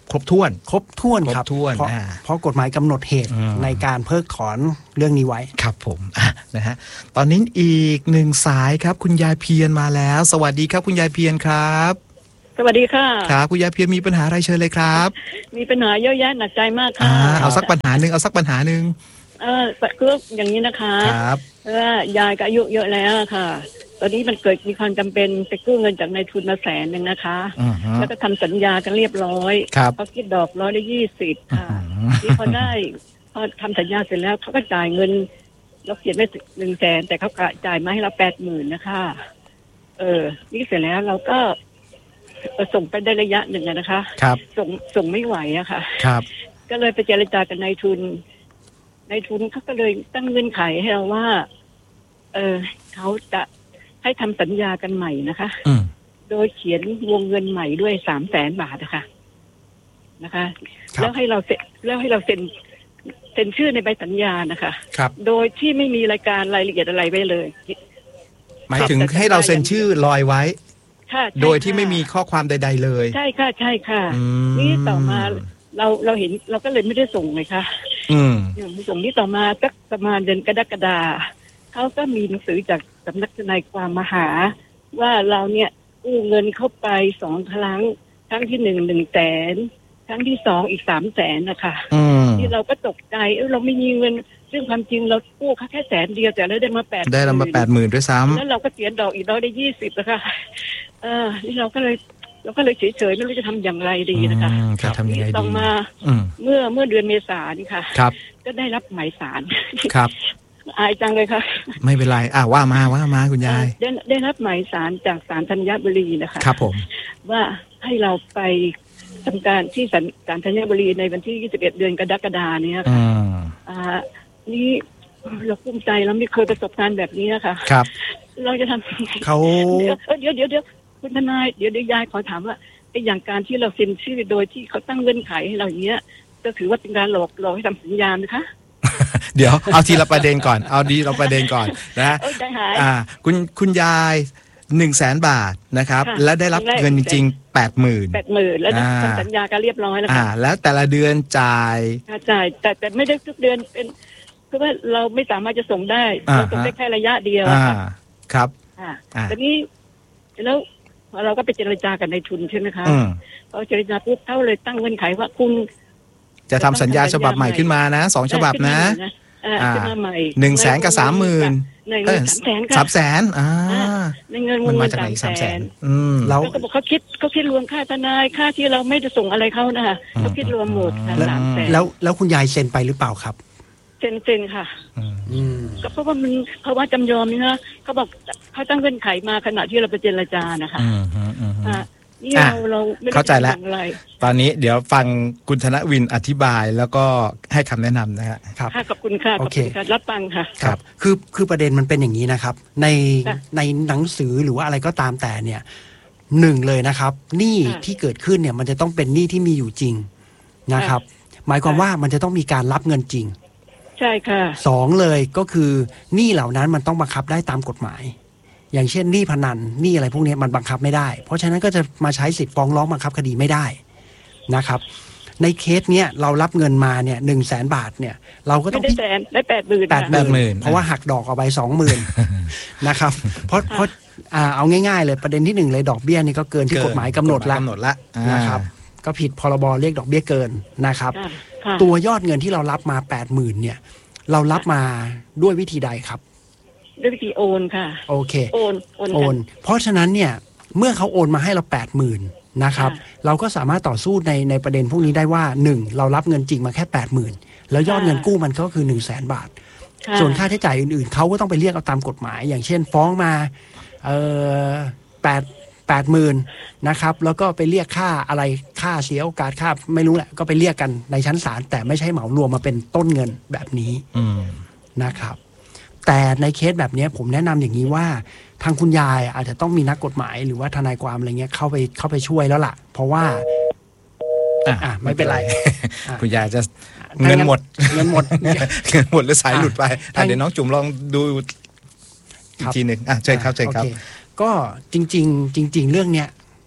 ครบถ้วนครบถ้วนครับครบถ้วนเพราะอ่าเพราะกฎหมายกำหนดเหตุอืมในการเพิกถอนเรื่องนี้ไว้ครับผมอ่ะนะฮะตอนนี้อีกหนึ่งสายครับคุณยายเพียรมาแล้ว สวัสดีครับคุณยายเพียรครับสวัสดีค่ะครับคุณยายเพียรมีปัญหาอะไรเชิญเลยครับมีปัญหาเยอะแยะหนักใจมากค่ะอ่าเอาสักปัญหาหนึ่งเอาสักปัญหาหนึ่งเออคืออย่างนี้นะคะครับว่ายายก็อายุเยอะแล้วค่ะ ตอนนี้มันเกิดมีความจำเป็นไปกู้เงินจากนายทุนมาแสนหนึ่งนะคะอือฮึแล้วก็ทำสัญญากันเรียบร้อยครับเขาคิดดอกร้อยละยี่สิบค่ะที่พอได้พอทำสัญญาเสร็จแล้วเขาก็จ่ายเงินเราเขียนไว้หนึ่งแสนแต่เขาจ่ายมาให้เราแปดหมื่นนะคะ เออนี่เสร็จแล้วเราก็เอ่อส่งไปได้ระยะหนึ่งอะนะคะครับส่งส่งไม่ไหวอะค่ะครับก็เลยไปเจรจากับนายทุนนายทุนเขาก็เลยตั้งเงื่อนไขให้เราว่า เออเขาจะให้ทำสัญญากันใหม่นะคะอืมโดยเขียนวงเงินใหม่ด้วยสามแสนบาทนะคะนะคะครับแล้วให้เราเซ็นแล้วให้เราเซ็นเซ็นชื่อในใบสัญญานะคะครับโดยที่ไม่มีรายการรายละเอียดอะไรไว้เลยหมายถึงให้เราเซ็นชื่อลอยไว้ค่ะใช่โดยที่ไม่มีข้อความใด ๆ เลยใช่ค่ะใช่ค่ะอืมนี่ต่อมาเราเราเห็นเราก็เลยไม่ได้ส่งเลยค่ะอืมอย่างส่งนี้ต่อมาสักประมาณเดือนกรกฎาเขาก็มีหนังสือจากสำนักทนายความมาหา ว่าเราเนี่ยกู้เงินเข้าไปสองครั้งครั้งที่หนึ่งหนึ่งแสนครั้งที่สองอีกสามแสนนะคะอืมที่เราก็ตกใจเออเราไม่มีเงินซึ่งความจริงเรากู้เขาแค่แสนเดียวแต่เราได้มาแปดได้เรามาแปดหมื่นด้วยซ้ำแล้วเราก็เสียดอกอีกร้อยได้ยี่สิบนะคะเออนี่เราก็เลยเราก็เลยเฉยๆไม่รู้จะทำอย่างไรดีนะคะอืมจะทำยังไงต่อดีมาอืมเมื่อเมื่อเดือนเมษายนนี่ค่ะครับก็ได้รับหมายสารครับอายจังเลยค่ะไม่เป็นไรอ่ะว่ามาว่ามาคุณยายได้ได้รับหมายสารจากศาลธัญบุรีนะคะครับผมว่าให้เราไปทำการที่ศาลศาลธัญบุรีในวันที่ยี่สิบเอ็ดเดือนกรกฎาคมนี้อืค่ะมอ่านี่เราภูมิใจเราไม่เคยประสบการณ์แบบนี้นะคะครับเราจะทำยังไงเขาเดี๋ยวเดี๋ยวเดี๋ยวคุณทนายเดี๋ยวเดี๋ยวยายขอถามว่าไอ้อย่างการที่เราเซ็นชื่อโดยที่เขาตั้งเงื่อนไขให้เราอย่างเงี้ยจะถือว่าเป็นการหลอกหลอกให้ทำสัญญาไหมคะเดี๋ยวเอาทีละประเด็นก่อน เอาดีเราประเด็นก่อนนะเอ้ยใจหายอ่า คุณคุณยายหนึ่งแสนบาทนะครับค่ะและได้รับครั้งแรกเงินจริงๆแปดหมื่นแปดหมื่นแล้วอ่าทำสัญญากันเรียบร้อยแล้วอ่าค่ะแล้วแต่ละเดือนจ่ายค่าจ่ายแต่แต่ไม่ได้ทุกเดือนเป็นคือว่าเราไม่สามารถจะส่งได้อ่าเราส่งได้แค่ระยะเดียวอ่าอะค่ะครับอ่าอ่าแต่นี้แล้วเราก็ไปเจรจากันในทุนใช่ไหมคะอืมพอเจรจาปุ๊บเขาเลยตั้งเงื่อนไขว่าคุณจะทำสัญญาฉบับใหม่ขึ้นมานะสองฉบับนะเออขึ้นมาใหม่หนึ่งแสนกับสามหมื่นในเงินสามแสนค่ะสามแสนอ่าในเงินมันเงิมาน จากไหนสามแสนอืมเราแล้วก็บอกเขาคิดเขาคิดรวมค่าทนายค่าที่เราไม่ได้ส่งอะไรเขานะคะเขาคิดรวมหมดค่ะแล้วสามแสนแล้วแล้วคุณยายเซ็นไปหรือเปล่าครับเซ็นเซ็นค่ะอืมก็เพราะว่ามันเพราะว่าจำยอมนี่นะเขาบอกเขาตั้งเงื่อนไขมาขณะที่เราไปเจรจานะคะอืมอืมอืมอ่ะนี่อ่ะเราเราไม่ได้เข้าใจแล้วทำอย่างไรตอนนี้เดี๋ยวฟังคุณธนวินอธิบายแล้วก็ให้คำแนะนำนะฮะครับค่ะขอบคุณค่ะขโออบเคคุณค่ะรับฟังค่ะครับคือคือประเด็นมันเป็นอย่างนี้นะครับ ในค่ะในหนังสือหรือว่าอะไรก็ตามแต่เนี่ยหนึ่งเลยนะครับหนี้ค่ะที่เกิดขึ้นเนี่ยมันจะต้องเป็นหนี้ที่มีอยู่จริงนะครับ หมายความว่ามันจะต้องมีการรับเงินจริงใช่ค่ะสองเลยก็คือหนี้เหล่านั้นมันต้องบังคับได้ตามกฎหมาย อย่างเช่นหนี้พนันหนี้อะไรพวกนี้มันบังคับไม่ได้ เพราะฉะนั้นก็จะมาใช้สิทธิ์ฟ้องร้องบังคับคดีไม่ได้นะครับ ในเคสเนี้ยเรารับเงินมาเนี่ยหนึ่งแสนบาทเนี่ยเราก็ต้ไม่องได้พิแสนได้แปดหมื่นแปดหแปดหมื่มื่นนเพราะว่าหักดอกเอาไปสองหมื่นนะครับ เพราะเพราะอ่าเอาง่ายๆเลยประเด็นที่หนึ่งเลยดอกเบี้ยนี่ก็เกินที่กฎหมายกำหนดละกำหนดละอ่านะครับ ก็ผิดพรบเรียกดอกเบี้ยเกินนะครับค่ะค่ะตัวยอดเงินที่เรารับมาแปดหมื่นเนี่ย เรารับมาด้วยวิธีใดครับด้วยวิธีโอนค่ะโอเคโอนโอนโอกันน เพราะฉะนั้นเนี่ยเมื่อเขาโอนมาให้เราแปดหมื่นนะครับค่ะเราก็สามารถต่อสู้ในในประเด็นพวกนี้ได้ว่าหนึ่งเรารับเงินจริงมาแค่แปดหมื่นแล้วยอดเงินกู้มันก็คือหนึ่งแสนบาทค่ะส่วนค่าใช้จ่ายอื่นๆเขาก็ต้องไปเรียกเอาตามกฎหมาย อย่างเช่นฟ้องมาเออแปดแปดหมื่นนะครับ แล้วก็ไปเรียกค่าอะไรค่าเสียโอกาสค่าไม่รู้แหละก็ไปเรียกกันในชั้นศาลแต่ไม่ใช่เหมารวมมาเป็นต้นเงินแบบนี้อืมนะครับ แต่ในเคสแบบนี้ผมแนะนำอย่างนี้ว่าทางคุณยายอาจจะต้องมีนักกฎหมายหรือว่าทนายความอะไรเงี้ยเข้าไปเข้าไปช่วยแล้วล่ะ เพราะว่าอ่ะอ่ะไม่เป็นไรคุณยายจะเงินหมดเงินหมดเงินหมดหรือสายหลุดไปอ่ะเดี๋ยวน้องจุ๋มลองดูอีกทีหนึ่งอ่ะเชิญครับเชิญครับโอเก็จริง ๆ จริง ๆ เรื่องเนี้ย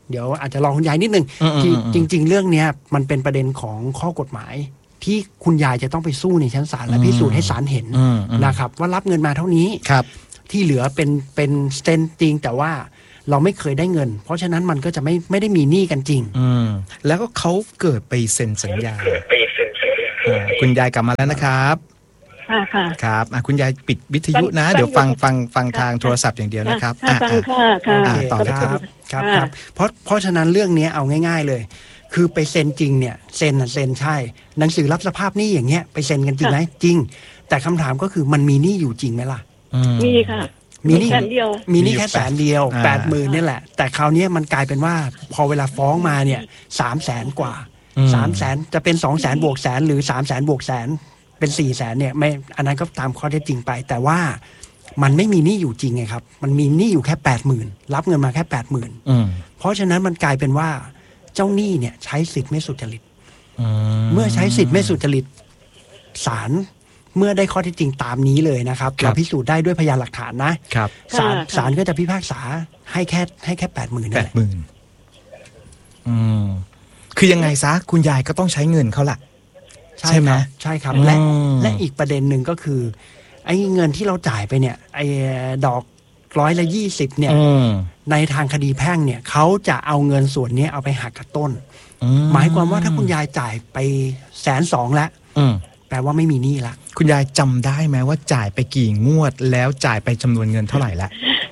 เดี๋ยวอาจจะรอคุณยายนิดนึงอืมอืมที่อืมจริง ๆ เรื่องเนี้ยมันเป็นประเด็นของข้อกฎหมาย ที่คุณยายจะต้องไปสู้ในชั้นศาลและพิสูจน์ให้ศาลเห็นอืมอืมนะครับ ว่ารับเงินมาเท่านี้ครับที่เหลือเป็นเป็นสเตนจริงแต่ว่าเราไม่เคยได้เงิน เพราะฉะนั้นมันก็จะไม่ไม่ได้มีหนี้กันจริงอืมแล้วก็เขาเกิดไปเซ็นสัญญาอ่าคุณยายกลับมาแล้วนะครับค่ะค่ะครับอ่ะคุณยายปิดวิทยุนะฟังเดี๋ยวฟังอยู่ฟังฟังทางโทรศัพท์อย่างเดียวนะครับค่ะอ่ะฟังอ่ะค่ะค่ะอ่าต่อเลยคครัรับ บครับค่ะครับเพราะเพราะฉะนั้นเรื่องนี้เอาง่าย ๆเลย คือไปเซ็นจริงเนี่ยเซ็นน่ะเซ็นใช่ หนังสือรับสภาพหนี้อย่างเงี้ยไปเซ็นกันจริงไหมจริง แต่คำถามก็คือมันมีหนี้อยู่จริงไหมล่ะอืมมีค่ะมีหนี้แค่เดียวมีหนี้แค่แสนเดียวอ่าแปดหมื่นนี่แหละ แต่คราวเนี้ยมันกลายเป็นว่าพอเวลาฟ้องมาเนี่ยสามแสนกว่าอืมสามแสนจะเป็นสองแสนบวกแสนหรือสามแสนบวกแสนเป็นสี่แสนเนี่ยไม่อันนั้นก็ตามข้อเท็จจริงไป แต่ว่ามันไม่มีหนี้อยู่จริงไงครับ มันมีหนี้อยู่แค่แปดหมื่นรับเงินมาแค่แปดหมื่นอืมเพราะฉะนั้นมันกลายเป็นว่าเจ้าหนี้เนี่ยใช้สิทธิ์ไม่สุจริตอืเมื่อใช้สิทธิ์ไม่สุจริตศาลเมื่อได้ข้อเท็จจริงตามนี้เลยนะครับครับเราพิสูจน์ได้ด้วยพยานหลักฐานนะครับ ศาลค่ะศาลก็จะพิพากษาให้แค่ให้แค่แปดหมื่นแปนั่นดแหละหมื่นอืมคือยังไงซะคุณยายก็ต้องใช้เงินเขาล่ะ ใช่ไหมครับใช่ครับและอืมและอีกประเด็นหนึ่งก็คือไอ้เงินที่เราจ่ายไปเนี่ยไอ้ดอกร้อยละยี่สิบเนี่ยอืมในทางคดีแพ่งเนี่ยเขาจะเอาเงินส่วนนี้เอาไปหักกับต้นอืหมายความว่าถ้าคุณยายจ่ายไปแสนสองแล้วอืมแปลว่าไม่มีหนี้ละคุณยายจำได้ไหมว่าจ่ายไปกี่งวด แล้วจ่ายไปจำนวนเงินเท่าไหร่ละ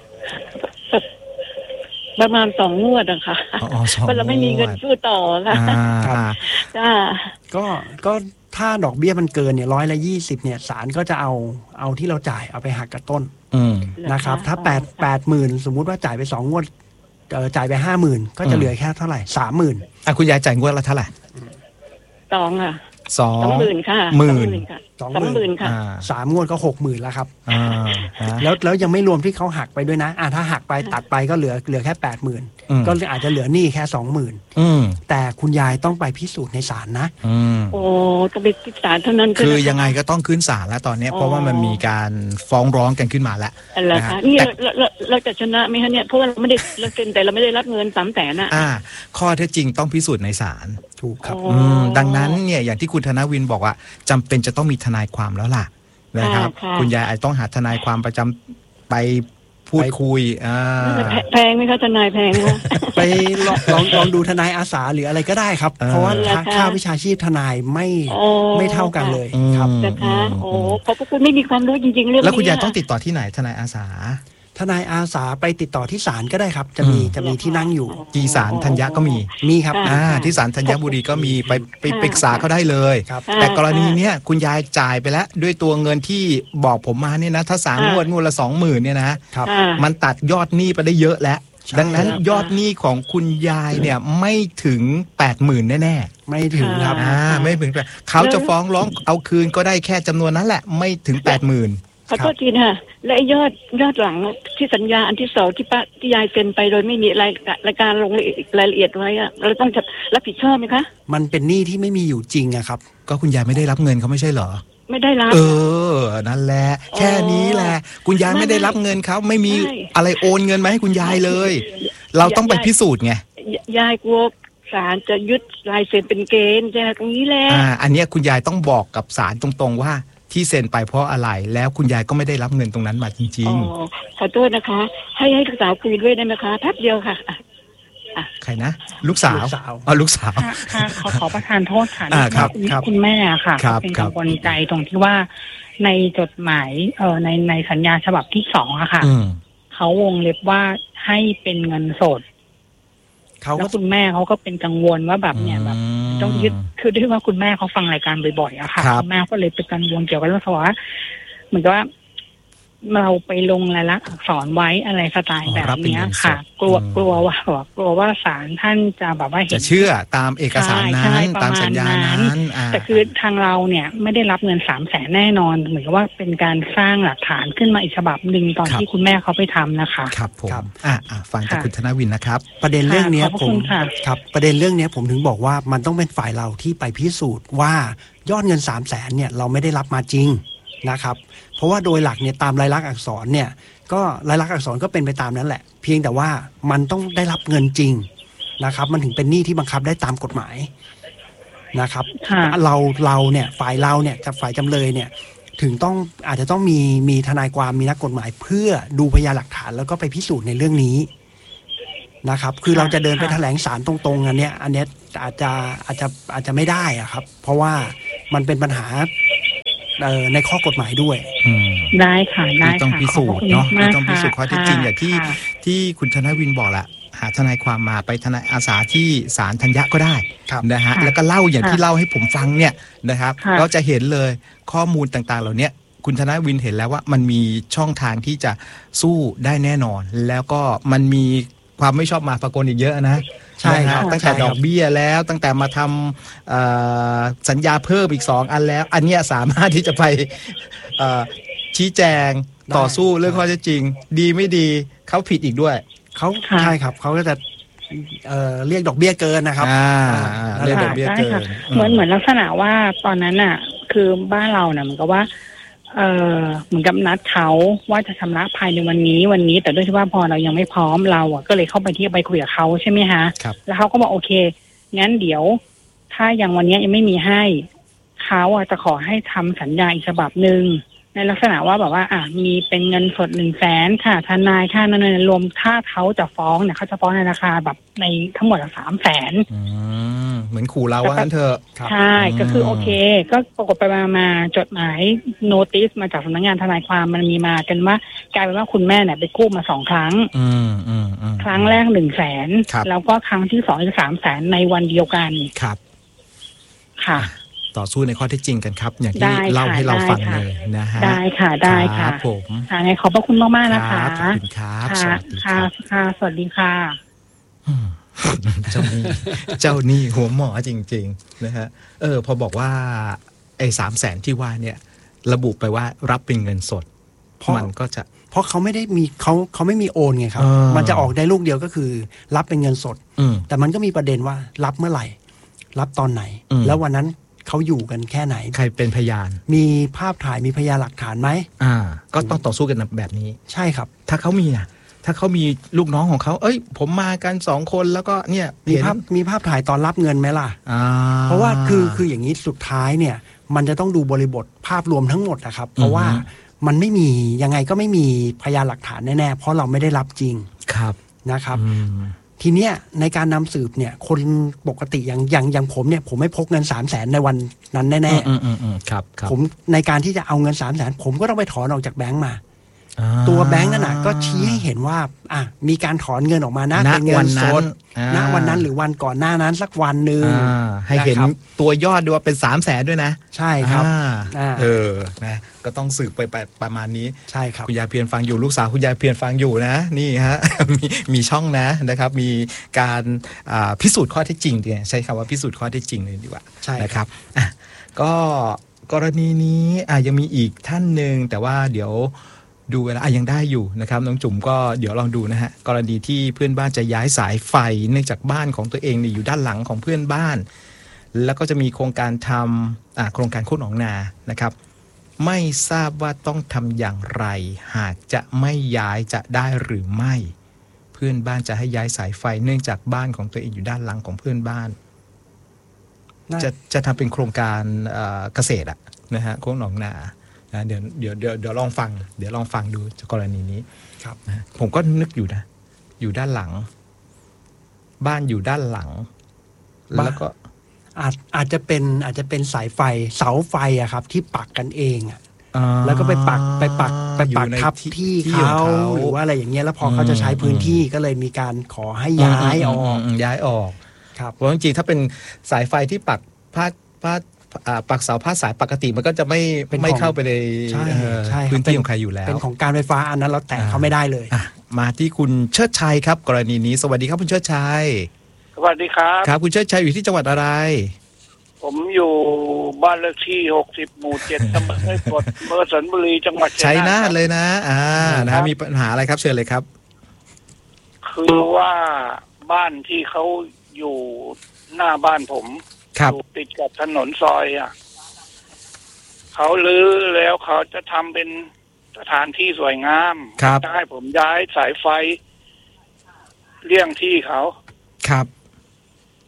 ประมาณสองงวดอะค่ะอ๋ออ๋อสองเพราะเราไม่มีเงินงวดสู้ต่อค่ะอ่าครับจ้าก็ก็ถ้าดอกเบี้ยมันเกินเนี่ยร้อยละยี่สิบเนี่ยศาลก็จะเอาเอาที่เราจ่ายเอาไปหักกับต้นอืมนะครับ ถ้าแปดแปดหมื่นสมมุติว่าจ่ายไปสองงวดเอ่อจ่ายไปห้าหมื่นก็อืจะมเหลือแค่เท่าไหร่สามหมื่นอ่ะคุณยายจ่ายงวดละเท่าไหร่สองค่ะสองสองหมื่นค่ะหมื่นค่ะสองสองหมื่นหมื่นค่ะอ่าสามงวดก็หกหมื่นแล้วครับอ่าฮะแล้วแล้วยังไม่รวมที่เขาหักไปด้วยนะอ่าถ้าหักไปตัดไปก็เหลือเหลือแค่แปดหมื่นอืมก็อาจจะเหลือหนี้แค่สองหมื่นอืมแต่คุณยายต้องไปพิสูจน์ในศาลนะอืมโอ้ต้องไปที่ศาลเท่านั้นคือนะะยังไงก็ต้องขึ้นศาลแล้วตอนเนี้ยอ๋อเพราะว่ามันมีการฟ้องร้องกันขึ้นมาแล้วอะไรนะคะฮะนี่แต่เราเราเราจะชนะไหมคะเนี่ยเพราะว่าเราไม่ได้เราเซ็นแต่เราไม่ได้รับเงินสามแสนอะอ่า ข้อเท็จจริงต้องพิสูจน์ในศาลถูกครับอ๋ออืมดังนั้นเนี่ยอย่างที่คุณธนวินบอกว่าจำเป็นจะต้องมีทนายความแล้วล่ะนะครับค่ะคุณยายอาจต้องหาทนายความประจำไปพูดไปคุยอ่าแพแพงไหมคะทนายแพงไหมคะไปลองลองลองดูทนายอาสาหรืออะไรก็ได้ครับเออเพราะว่าเหรอคะค่าวิชาชีพทนายไม่อ๋อไม่เท่ากันเลยครับอืมนะคะอืมโอ้ขอบพระคุณไม่มีความรู้จริงๆเรื่องนี้แล้วคุณยายต้องติดต่อที่ไหนทนายอาสาทนายอาสาไปติดต่อที่ศาลก็ได้ครับ จะมีอืมจะมีที่นั่งอยู่ที่ศาลธัญญะก็มีมีครับอ่าที่ศาลธัญบุรีก็มีไปไปปรึกษาเขาได้เลยครับแต่กรณีเนี้ยคุณยายจ่ายไปแล้วด้วยตัวเงินที่บอกผมมาเนี่ยนะถ้าสามงวดงวดละสองหมื่นเนี่ยนะครับค่ะมันตัดยอดหนี้ไปได้เยอะแล้วใช่ดังนั้นครับยอดหนี้ของคุณยายเนี่ยไม่ถึงแปดหมื่นแน่ไม่ถึงครับๆอ่าไม่ถึงแปดเขาจะฟ้องร้องเอาคืนก็ได้แค่จำนวนนั้นแหละไม่ถึงแปดหมื่นขอโทษทีนะและไอ้ยอดยอดหลังที่สัญญาอันที่สองที่ป้าที่ยายเซ็นไปโดยไม่มีรายรายการลงรายละเอียดไว้อะเราต้องจะรับผิดชอบไหมคะมันเป็นหนี้ที่ไม่มีอยู่จริงอะครับก็คุณยายไม่ได้รับเงินเขาไม่ใช่เหรอไม่ได้รับเออ นั่นแหละ แค่นี้แหละ คุณยายไม่ได้รับเงินเขาไม่มีใช่อะไรโอนเงินมาให้คุณยายเลย เราต้องไปพิสูจน์ไงยยายกลัวศาลจะยึดลายเซ็นเป็นเกณฑ์ใช่ไหมตรงนี้แหละอ่า อันเนี้ยคุณยายต้องบอกกับศาลตรงๆว่าที่เซ็นไปเพราะอะไร แล้วคุณยายก็ไม่ได้รับเงินตรงนั้นมาจริอ๋งอขอโทษนะคะ ให้ให้ลูกสาวคุยด้วยได้ไหมคะแป๊บเดียวค่ะอ่ะๆ ใครนะ ลูกสาวลูกสาวอ๋อลูกสาวค่ะค่ะขอขอประทานโทษค่ะอ่าครับณครับคุณแม่ค่ะครับเป็นครักับงวลใจตรงที่ว่าในจดหมายเอ่อในในสัญญาฉบับที่สองอะค่ะอืมเขาวงเล็บว่าให้เป็นเงินสดเขาแล้ก็วคุณแม่เขาก็เป็นกังวลว่าแบบเนี่ยแบบ ต้องยึดคือด้วยว่าคุณแม่เขาฟังรายการบ่อยๆอะค่ะครับณแม่ก็เลยเป็นกังวลเกี่ยวกับเรื่องสวะเหมือนกับว่าเราไปลงรายลักษณ์อักษรไว้อะไรสไตล์แบบเนี้ยค่ะ กลัวกลัวว่าแบบกลัวว่าศาลท่านจะแบบว่าเห็จะนเชื่อตามเอกสารนั้ใช่นใช่ตามสัญญาประมาณนั้นั้นนอ่าแต่คือทางเราเนี่ยไม่ได้รับเงินสามแสนแน่นอน เหมือนกับว่าเป็นการสร้างหลักฐานขึ้นมาอีกฉบับหนึ่งตอนครับที่คุณแม่เขาไปทำนะคะครับผมครับอ่าอ่าฟังจากค่ะคุณธนวินนะครับประเด็นเรื่องเนี้ยขอบพระผคุมณค่ะครับประเด็นเรื่องเนี้ยผมถึงบอกว่ามันต้องเป็นฝ่ายเราที่ไปพิสูจน์ว่ายอดเงินสามแสนเนี่ยเราไม่ได้รับมาจริงนะครับ เพราะว่าโดยหลักเนี่ยตามลายลักษณ์อักษรเนี่ยก็ลายลักษณ์อักษรก็เป็นไปตามนั้นแหละ เพียงแต่ว่ามันต้องได้รับเงินจริงนะครับมันถึงเป็นหนี้ที่บังคับได้ตามกฎหมายนะครับเราเราเนี่ยฝ่ายเราเนี่ยกับฝ่ายจำเลยเนี่ยถึงต้องอาจจะต้องมีมีทนายความมีนักกฎหมายเพื่อดูพยานหลักฐานแล้วก็ไปพิสูจน์ในเรื่องนี้นะครับคือเราจะเดินไปแถลงศาลตรงๆอันเนี้ยอันเนี้ยอาจจะอาจจะอาจจะไม่ได้อะครับเพราะว่ามันเป็นปัญหาในข้อกฎหมายด้วยได้ค่ะได้ค่ะต้องพิสูจน์เนาะต้องพิสูจน์ข้อเท็จจริงอย่างที่ที่คุณธนวินบอกแหละหาทนายความมาไปทนายอาสาที่ศาลธัญญะก็ได้นะฮะแล้วก็เล่าอย่างที่เล่าให้ผมฟังเนี่ยนะครับเราจะเห็นเลยข้อมูลต่างๆเหล่านี้คุณธนวินเห็นแล้วว่ามันมีช่องทางที่จะสู้ได้แน่นอนแล้วก็มันมีความไม่ชอบมาพากลอีกเยอะนะใช่ครับตั้งแต่ดอกเบี้ยแล้วตั้งแต่มาทำสัญญาเพิ่มอีกสองอันแล้วอันนี้สามารถที่จะไปชี้แจงต่อสู้เรื่องข้อเท็จจริงดีไม่ดีเขาผิดอีกด้วยเขาใช่ครับเขาก็จะเอ่อเรียกดอกเบี้ยเกินนะครับเรียกดอกเบี้ยเกินเหมือนเหมือนลักษณะว่าตอนนั้นน่ะคือบ้านเราเนี่ยเหมือนกับว่าเออเหมือนกับนัดเขาว่าจะชำระภายในวันนี้วันนี้แต่ด้วยที่ว่าพอเรายังไม่พร้อมเราอ่ะก็เลยเข้าไปที่ไปคุยกับเขาใช่ไหมฮะแล้วเขาก็บอกโอเคงั้นเดี๋ยวถ้ายังวันนี้ยังไม่มีให้เขาอ่ะจะขอให้ทำสัญญาอีกฉบับหนึ่งในลักษณะว่าแบบว่าอ่ะมีเป็นเงินสดหนึ่งแสนค่ะทนายค่านั้นรวมถ้าเขาจะฟ้องเนี่ยเขาจะฟ้องในราคาแบบในทั้งหมดสามแสนเหมือนขู่เราว่างั้นเถอะใช่ก็คือโอเคก็ปรากฏไปมาจดหมายโนติสมาจากสำนักงานทนายความมันมีมากันว่ากลายเป็นว่าคุณแม่เนี่ยไปกู้มาสองครั้งครั้งแรกหนึ่งแสนแล้วก็ครั้งที่สองอีกสามแสนในวันเดียวกันครับค่ะต่อสู้ในข้อเท็จจริงกันครับอย่างที่เล่าให้เราฟังเลยนะฮะได้ค่ะได้ค่ะผมค่ะขอบพระคุณมากมากนะคะขอบคุณครับสวัสดีค่ะค่ะสวัสดีค่ะเจ้านี่เจ้านี่หัวหมอจริงๆนะฮะเออพอบอกว่าไอ้สามแสนที่ว่าเนี่ยระบุไปว่ารับเป็นเงินสดมันก็จะเพราะเขาไม่ได้มีเขาเขาไม่มีโอนไงครับมันจะออกได้ลูกเดียวก็คือรับเป็นเงินสดแต่มันก็มีประเด็นว่ารับเมื่อไหร่รับตอนไหนแล้ววันนั้นเขาอยู่กันแค่ไหนใครเป็นพยานมีภาพถ่ายมีพยานหลักฐานไหมอ่าก็ต้องต่อสู้กันแบบนี้ใช่ครับถ้าเขามีนะถ้าเขามีลูกน้องของเขาเอ้ยผมมากันสองคนแล้วก็เนี่ยมีภาพมีภาพถ่ายตอนรับเงินไหมล่ะเพราะว่าคือคืออย่างนี้สุดท้ายเนี่ยมันจะต้องดูบริบทภาพรวมทั้งหมดนะครับเพราะว่ามันไม่มียังไงก็ไม่มีพยานหลักฐานแน่ๆเพราะเราไม่ได้รับจริงครับนะครับทีเนี้ยในการนำสืบเนี่ยคนปกติอย่างอย่างอย่างผมเนี่ยผมไม่พกเงินสามแสนในวันนั้นแน่ๆครับผมในการที่จะเอาเงินสามแสนผมก็ต้องไปถอนออกจากแบงก์มาตัวแบงก์นั่นน่ะก็ชี้ให้เห็นว่าอ่ะมีการถอนเงินออกมานะเป็นเงินสดณวันนั้นหรือวันก่อนหน้านั้นสักวันหนึ่งให้เห็นตัวยอดด้วยว่าเป็นสามแสนด้วยนะใช่ครับเออนะก็ต้องสืบไปประมาณนี้ใช่ครับคุณยายเพียรฟังอยู่ลูกสาวคุณยายเพียรฟังอยู่นะนี่ฮะมีมีช่องนะนะครับมีการพิสูจน์ข้อเท็จจริงใช้คำว่าพิสูจน์ข้อเท็จจริงเลยดีกว่าใช่นะครับก็กรณีนี้ยังมีอีกท่านหนึ่งแต่ว่าเดี๋ยวดูเวลายังได้อยู่นะครับน้องจุ๋มก็เดี๋ยวลองดูนะฮะกรณีที่เพื่อนบ้านจะย้ายสายไฟเนื่องจากบ้านของตัวเองเนี่ยอยู่ด้านหลังของเพื่อนบ้านแล้วก็จะมีโครงการทำโครงการโค่นหนองนานะครับไม่ทราบว่าต้องทำอย่างไรหากจะไม่ย้ายจะได้หรือไม่เพื่อนบ้านจะให้ย้ายสายไฟเนื่องจากบ้านของตัวเองอยู่ด้านหลังของเพื่อนบ้านจะจะทำเป็นโครงการเกษตรอะนะฮะโค่นหนองนาเดี๋ยวเดี๋ยวเดี๋ยวเดี๋ยวลองฟังเดี๋ยวลองฟังดูกรณีนี้ครับนะผมก็นึกอยู่นะอยู่ด้านหลังบ้านอยู่ด้านหลังแล้วก็อาจอาจจะเป็นอาจจะเป็นสายไฟเสาไฟอะครับที่ปักกันเองอะแล้วก็ไปปักไปปักไปปักทับที่เขาหรือว่าอะไรอย่างเงี้ยแล้วพอเขาจะใช้พื้นที่ก็เลยมีการขอให้ย้ายออกย้ายออกครับเพราะจริงๆถ้าเป็นสายไฟที่ปักพาดพาดปักเสาพาดสายปกติมันก็จะไม่ไม่เข้าไปในพื้นที่ของใครอยู่แล้วเป็นของการไฟฟ้าอันนั้นเราแตะเขาไม่ได้เลยมาที่คุณเชิดชัยครับกรณีนี้สวัสดีครับคุณเชิดชัยสวัสดีครับครับคุณเชิดชัยอยู่ที่จังหวัดอะไรผมอยู่บ้านเลขที่หกสิบหมู่เจ็ดตำบลห้วยกดอำเภอสันบุรีจังหวัดชัยนาทเลยนะอ่านะมีปัญหาอะไรครับเชิญเลยครับคือว่าบ้านที่เขาอยู่หน้าบ้านผมอยู่ติดกับถนนซอยอ่ะเขาลื้อแล้วเขาจะทำเป็นสถานที่สวยงามจะให้ผมย้ายสายไฟเลี่ยงที่เขาครับ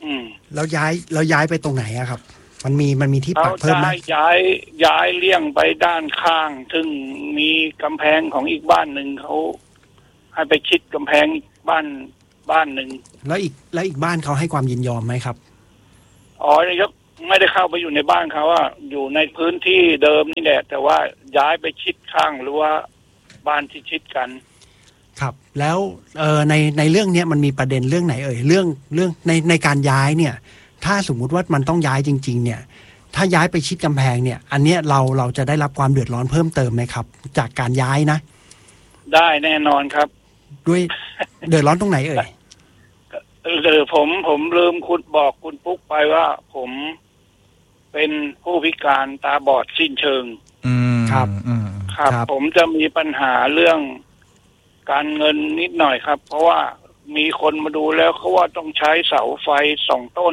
อืมแล้วย้ายแล้วย้ายไปตรงไหนอะครับ มันมีมันมีที่ปักเพิ่มไหมย้ายย้ายย้ายเลี่ยงไปด้านข้าง ซึ่งมีกำแพงของอีกบ้านหนึ่งเขาให้ไปชิดกำแพงบ้านบ้านหนึ่งแล้วอีกแล้วอีกบ้านเขาให้ความยินยอมไหมครับอ๋อนายกไม่ได้เข้าไปอยู่ในบ้านเขาว่าอยู่ในพื้นที่เดิมนี่แหละแต่ว่าย้ายไปชิดข้างหรือว่าบ้านที่ชิดกันครับ แล้วเอ่อในในเรื่องเนี้ยมันมีประเด็นเรื่องไหนเอ่ยเรื่องเรื่องในในการย้ายเนี่ย ถ้าสมมุติว่ามันต้องย้ายจริง ๆ เนี่ย ถ้าย้ายไปชิดกำแพงเนี่ย อันเนี้ยเราเราจะได้รับความเดือดร้อนเพิ่มเติมไหมครับ จากการย้ายนะได้แน่นอนครับด้วยเดือดร้อนตรงไหนเอ่ยเออผมผมลืมคุณบอกคุณปุ๊กไปว่าผมเป็นผู้พิการตาบอดสิ้นเชิงอืมครับอืมครับ ผมจะมีปัญหาเรื่องการเงินนิดหน่อยครับ เพราะว่ามีคนมาดูแล้วเขาว่าต้องใช้เสาไฟสองต้น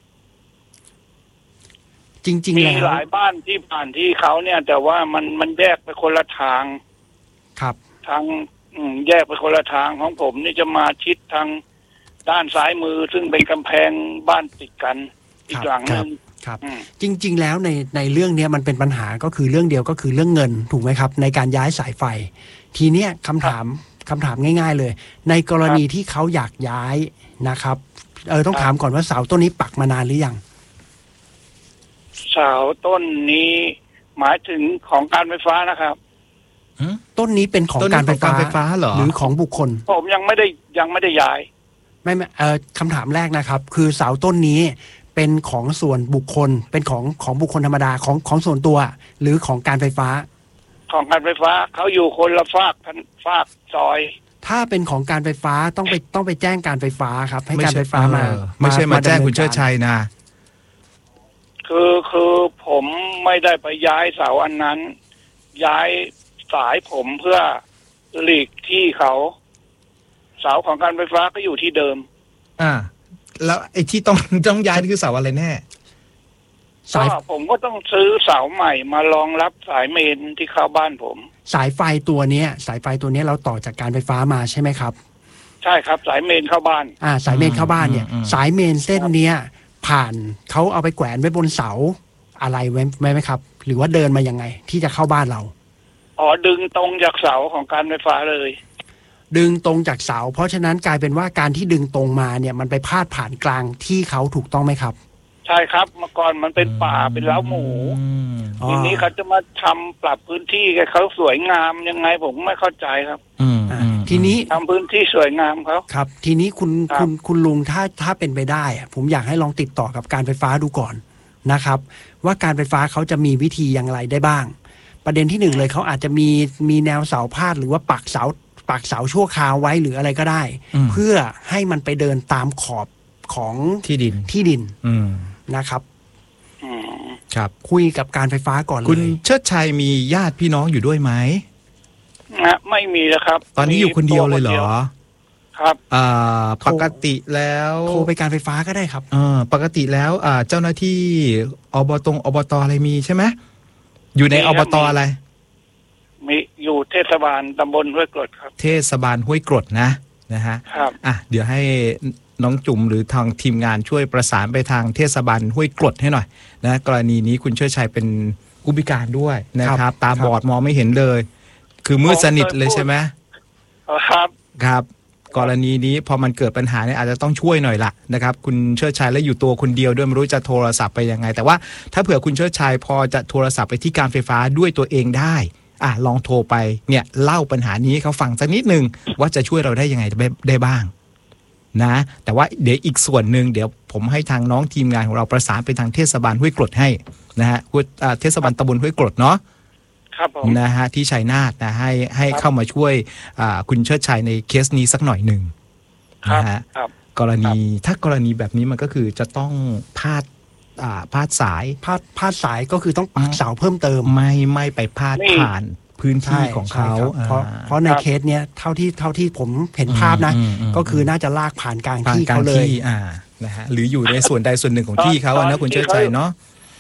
จริง ๆมีแล้วหลายบ้านที่ผ่านที่เขาเนี่ย แต่ว่ามันมันแยกไปคนละทางครับทางอืมแยกไปคนละทางของผมนี่จะมาชิดทางด้านซ้ายมือซึ่งเป็นกำแพงบ้านติดกันอีกหลังหนึ่งครับอืมจริง ๆ แล้วในในเรื่องเนี้ยมันเป็นปัญหาก็คือเรื่องเดียวก็คือเรื่องเงินถูกไหมครับ ในการย้ายสายไฟ ทีเนี้ยคำถามคำถามง่าย ๆ เลย ในกรณีที่เขาอยากย้ายนะครับเออต้องถามก่อนว่าเสาต้นนี้ปักมานานหรือยังเสาต้นนี้หมายถึงของการไฟฟ้านะครับต้นนี้เป็นของต้นนี้การไฟของการไฟฟ้าเหรอหรือของบุคคลผมยังไม่ได้ยังไม่ได้ย้ายไม่ไม่เอ่อคำถามแรกนะครับ คือเสาต้นนี้เป็นของส่วนบุคคล เป็นของของบุคคลธรรมดาของของส่วนตัว หรือของการไฟฟ้าของการไฟฟ้าเขาอยู่คนละฝากทันฝากซอยถ้าเป็นของการไฟฟ้าต้องไปต้องไปแจ้งการไฟฟ้าครับ ให้ไม่การใช่ไฟฟ้ามาเออไม่ใช่มาแจ้งคุณเชิดชัยนะคือคือผมไม่ได้ไปย้ายเสาอันนั้น ย้ายสายผมเพื่อหลีกที่เขาเสาของการไฟฟ้าก็อยู่ที่เดิมอ่า แล้วไอ้ที่ต้องต้องย้ายนี่คือเสาอะไรแน่ก็ผมก็ต้องซื้อเสาใหม่มารองรับสายเมนที่เข้าบ้านผมสายไฟตัวเนี้ย สายไฟตัวเนี้ยเราต่อจากการไฟฟ้ามาใช่ไหมครับใช่ครับสายเมนเข้าบ้านอ่า สายเมนเข้าบ้านเนี่ย สายเมนเส้นเนี้ย ผ่านเขาเอาไปแขวนไว้บนเสาอะไรไว้ไหมครับ หรือว่าเดินมายังไง ที่จะเข้าบ้านเราอ๋อดึงตรงจากเสาของการไฟฟ้าเลยดึงตรงจากเสา เพราะฉะนั้นกลายเป็นว่าการที่ดึงตรงมาเนี่ย มันไปพาดผ่านกลางที่เขาถูกต้องไหมครับใช่ครับเมื่อก่อนมันเป็นป่าเป็นเล้าหมูทีนี้เขาจะมาทำปรับพื้นที่ให้เขาสวยงามยังไงผมไม่เข้าใจครับอืมทีนี้ทำพื้นที่สวยงามเขาครับ ทีนี้คุณคุณคุณลุงถ้าถ้าเป็นไปได้อะผมอยากให้ลองติดต่อกับการไฟฟ้าดูก่อนนะครับ ว่าการไฟฟ้าเขาจะมีวิธีอย่างไรได้บ้าง ประเด็นที่หนึ่งเลยเขาอาจจะมีมีแนวเสาพาดหรือว่าปักเสาปักเสาชั่วคราวไว้หรืออะไรก็ได้ เพื่อให้มันไปเดินตามขอบของที่ดินที่ดินอืมนะครับครับคุยกับการไฟฟ้าก่อนเลยคุณเชิดชัยมีญาติพี่น้องอยู่ด้วยไหมนะไม่มีแล้วครับตอนนี้อยู่คนเดียวเลยเหรอครับอ่าปกติแล้วโทรไปการไฟฟ้าก็ได้ครับเออปกติแล้วอ่าเจ้าหน้าที่อบตอบตอะไรมีใช่ไหมอยู่ในอบตอะไรมีอยู่เทศบาลตำบลห้วยกรดครับเทศบาลห้วยกรดนะนะฮะครับอ่ะเดี๋ยวให้น้องจุ๋มหรือทางทีมงานช่วยประสานไปทางเทศบาลห้วยกรดให้หน่อยนะกรณีนี้คุณเชิดชัยเป็นผู้พิการด้วยนะครับ ตาบอดมองไม่เห็นเลย คือมืดสนิทเลยใช่ไหมครับครับ กรณีนี้พอมันเกิดปัญหาเนี่ยอาจจะต้องช่วยหน่อยละนะครับคุณเชิดชัยและอยู่ตัวคนเดียวด้วยไม่รู้จะโทรศัพท์ไปยังไง แต่ว่าถ้าเผื่อคุณเชิดชัยพอจะโทรศัพท์ไปที่การไฟฟ้าด้วยตัวเองได้อ่ะลองโทรไปเนี่ยเล่าปัญหานี้ให้เขาฟังสักนิดนึงว่าจะช่วยเราได้ยังไงได้บ้างนะแต่ว่าเดี๋ยวอีกส่วนหนึ่งเดี๋ยวผมให้ทางน้องทีมงานของเราประสานไปทางเทศบาลห้วยกรดให้นะฮะเทศบาลตำบลห้วยกรดเนาะครับผมนะฮะที่ชัยนาทนะให้ให้เข้ามาช่วยคุณเชิดชัยในเคสนี้สักหน่อยหนึ่งนะฮะกรณีถ้ากรณีแบบนี้มันก็คือจะต้องพาดพาดสายพาดพาดสายก็คือต้องปักเสาเพิ่มเติมไม่ไม่ไปพาดผ่านพื้นที่ของเขาเพราะเพราะในเคสเนี้ยเท่าที่เท่าที่ผมเห็นภาพนะก็คือน่าจะลากผ่านกลางที่เขาเลยอ่านะฮะหรืออยู่ในส่วนใดส่วนหนึ่งของที่เขาอะนะคุณเชิดชัยเนาะ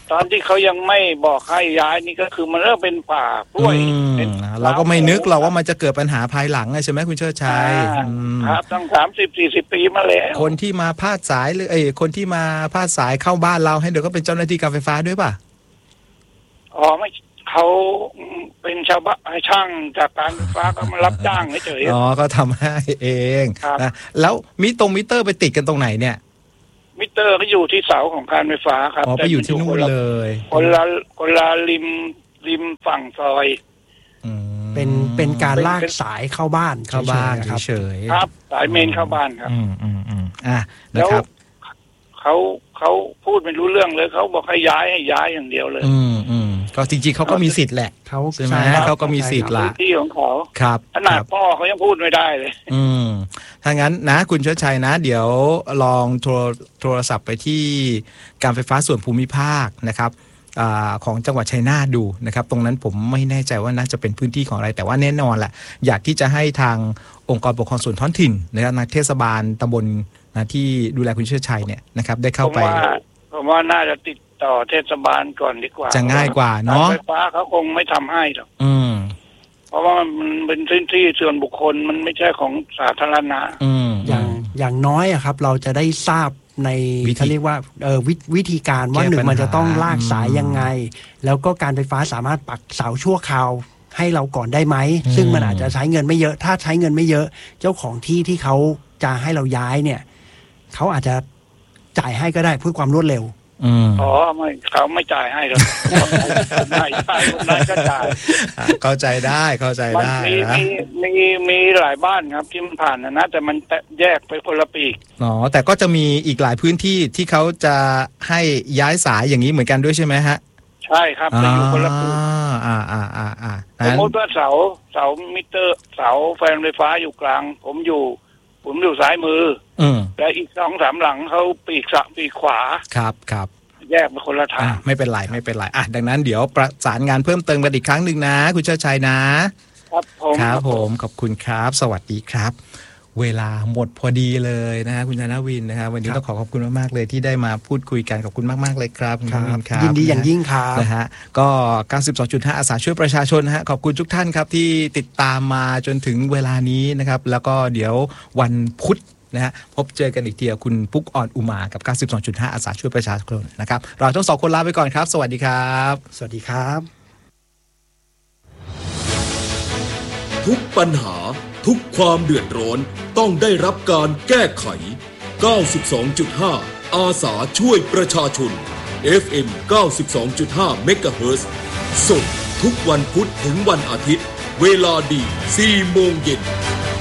ตอนที่เขายังไม่บอกให้ย้ายนี่ก็คือมันเริ่มเป็นป่ากล้วยเราก็ไม่นึกเราว่ามันจะเกิดปัญหาภายหลังใช่ไหมคุณเชิดชัยครับตั้งสามสิบสี่สิบปีมาแล้วคนที่มาพาดสายหรือไอ้คนที่มาพาดสายเข้าบ้านเราให้เดี๋ยวก็เป็นเจ้าหน้าที่การไฟฟ้าด้วยป่ะอ๋อไม่เขาเป็นชาวบ้านช่างจากการไฟฟ้าก็มารับจ้างเฉยๆอ๋อก็ทำให้เองนะแล้วมิตรงมิเตอร์ไปติดกันตรงไหนเนี่ยมิเตอร์ก็อยู่ที่เสาของการไฟฟ้าครับอ๋อไปอยู่ที่นู่นเลยคนละคนละริมริมฝั่งซอยเป็นเป็นการลากสายเข้าบ้านเข้าบ้านเฉยๆครับสายเมนเข้าบ้านครับอืมอืมอืมอ่ะนะครับเขาเขาพูดไม่รู้เรื่องเลยเขาบอกให้ย้ายให้ย้ายอย่างเดียวเลยอืมอืมก็จริงๆเขาก็มีสิทธิ์แหละเขาใช่ไหมเขาก็มีสิทธิ์ละที่ของเขาครับขนาดพ่อเขายังพูดไม่ได้เลยอืมถ้างั้นนะคุณเชิดชัยนะเดี๋ยวลองโทรโทรศัพท์ไปที่การไฟฟ้าส่วนภูมิภาคนะครับของจังหวัดชัยนาทดูนะครับตรงนั้นผมไม่แน่ใจว่าน่าจะเป็นพื้นที่ของอะไรแต่ว่าแน่นอนแหละอยากที่จะให้ทางองค์กรปกครองส่วนท้องถิ่นนะครับเทศบาลตำบลที่ดูแลคุณเชิดชัยเนี่ยนะครับได้เข้าไปผมว่าน่าจะติดต่อเทศบาลก่อนดีกว่าจะง่ายกว่าเนาะไฟฟ้าเขาคงไม่ทำให้หรอกอืมเพราะว่ามันเป็นพื้นที่ส่วนบุคคลมันไม่ใช่ของสาธารณะอืมอย่างอย่างน้อยอะครับเราจะได้ทราบในเขาเรียกว่าเออววิธีการว่าหนึ่งมันจะต้องลากสายยังไงแล้วก็การไฟฟ้าสามารถปักเสาชั่วคราวให้เราก่อนได้ไหมซึ่งมันอาจจะใช้เงินไม่เยอะถ้าใช้เงินไม่เยอะเจ้าของที่ที่เขาจะให้เราย้ายเนี่ยเขาอาจจะจ่ายให้ก็ได้เพื่อความรวดเร็วอ๋อไม่เขาไม่จ่ายให้หรอกไม่จ่ายคนนั้นก็จ่ายเข้าใจได้เข้าใจได้มีมีมีมีหลายบ้านครับที่มันผ่านนะแต่มันแยกไปคนละปีกอ๋อแต่ก็จะมีอีกหลายพื้นที่ที่เขาจะให้ย้ายสายอย่างนี้เหมือนกันด้วยใช่ไหมฮะใช่ครับจะอยู่คนละปีกอ่าอ่าอ่าอ่าสมมติว่าเสาเสามิเตอร์เสาไฟไฟฟ้าอยู่กลางผมอยู่ผมอยู่ซ้ายมือแต่อีกสองสามหลังเขาปีกสะปีกขวาครับครับแยกไปคนละทางไม่เป็นไรไม่เป็นไรอ่ะดังนั้นเดี๋ยวประสานงานเพิ่มเติมกันอีกครั้งหนึ่งนะคุณเชิดชัยนะครับผมครับผมขอบคุณครับสวัสดีครับเวลาหมดพอดีเลยนะฮะคุณธนวินนะครับวันนี้ต้องขอขอบคุณมากๆเลยที่ได้มาพูดคุยกันขอบคุณมากๆเลยครับคุณธนวินครับยินดีอย่างยิ่งครับนะฮะก็ เก้าสิบสองจุดห้า อาสาช่วยประชาชนนะฮะขอบคุณทุกท่านครับที่ติดตามมาจนถึงเวลานี้นะครับแล้วก็เดี๋ยววันพุธนะฮะพบเจอกันอีกทีกับคุณปุ๊กอ่อนอุมากับ เก้าสิบสองจุดห้า อาสาช่วยประชาชนนะครับเราทั้งสองคนลาไปก่อนครับสวัสดีครับสวัสดีครับทุกปัญหาทุกความเดือดร้อนต้องได้รับการแก้ไข เก้าสิบสองจุดห้า อาสาช่วยประชาชน เอฟ เอ็ม เก้าสิบสองจุดห้า เมกะเฮิรตซ์สดทุกวันพุธถึงวันอาทิตย์เวลาดี สี่โมงเย็น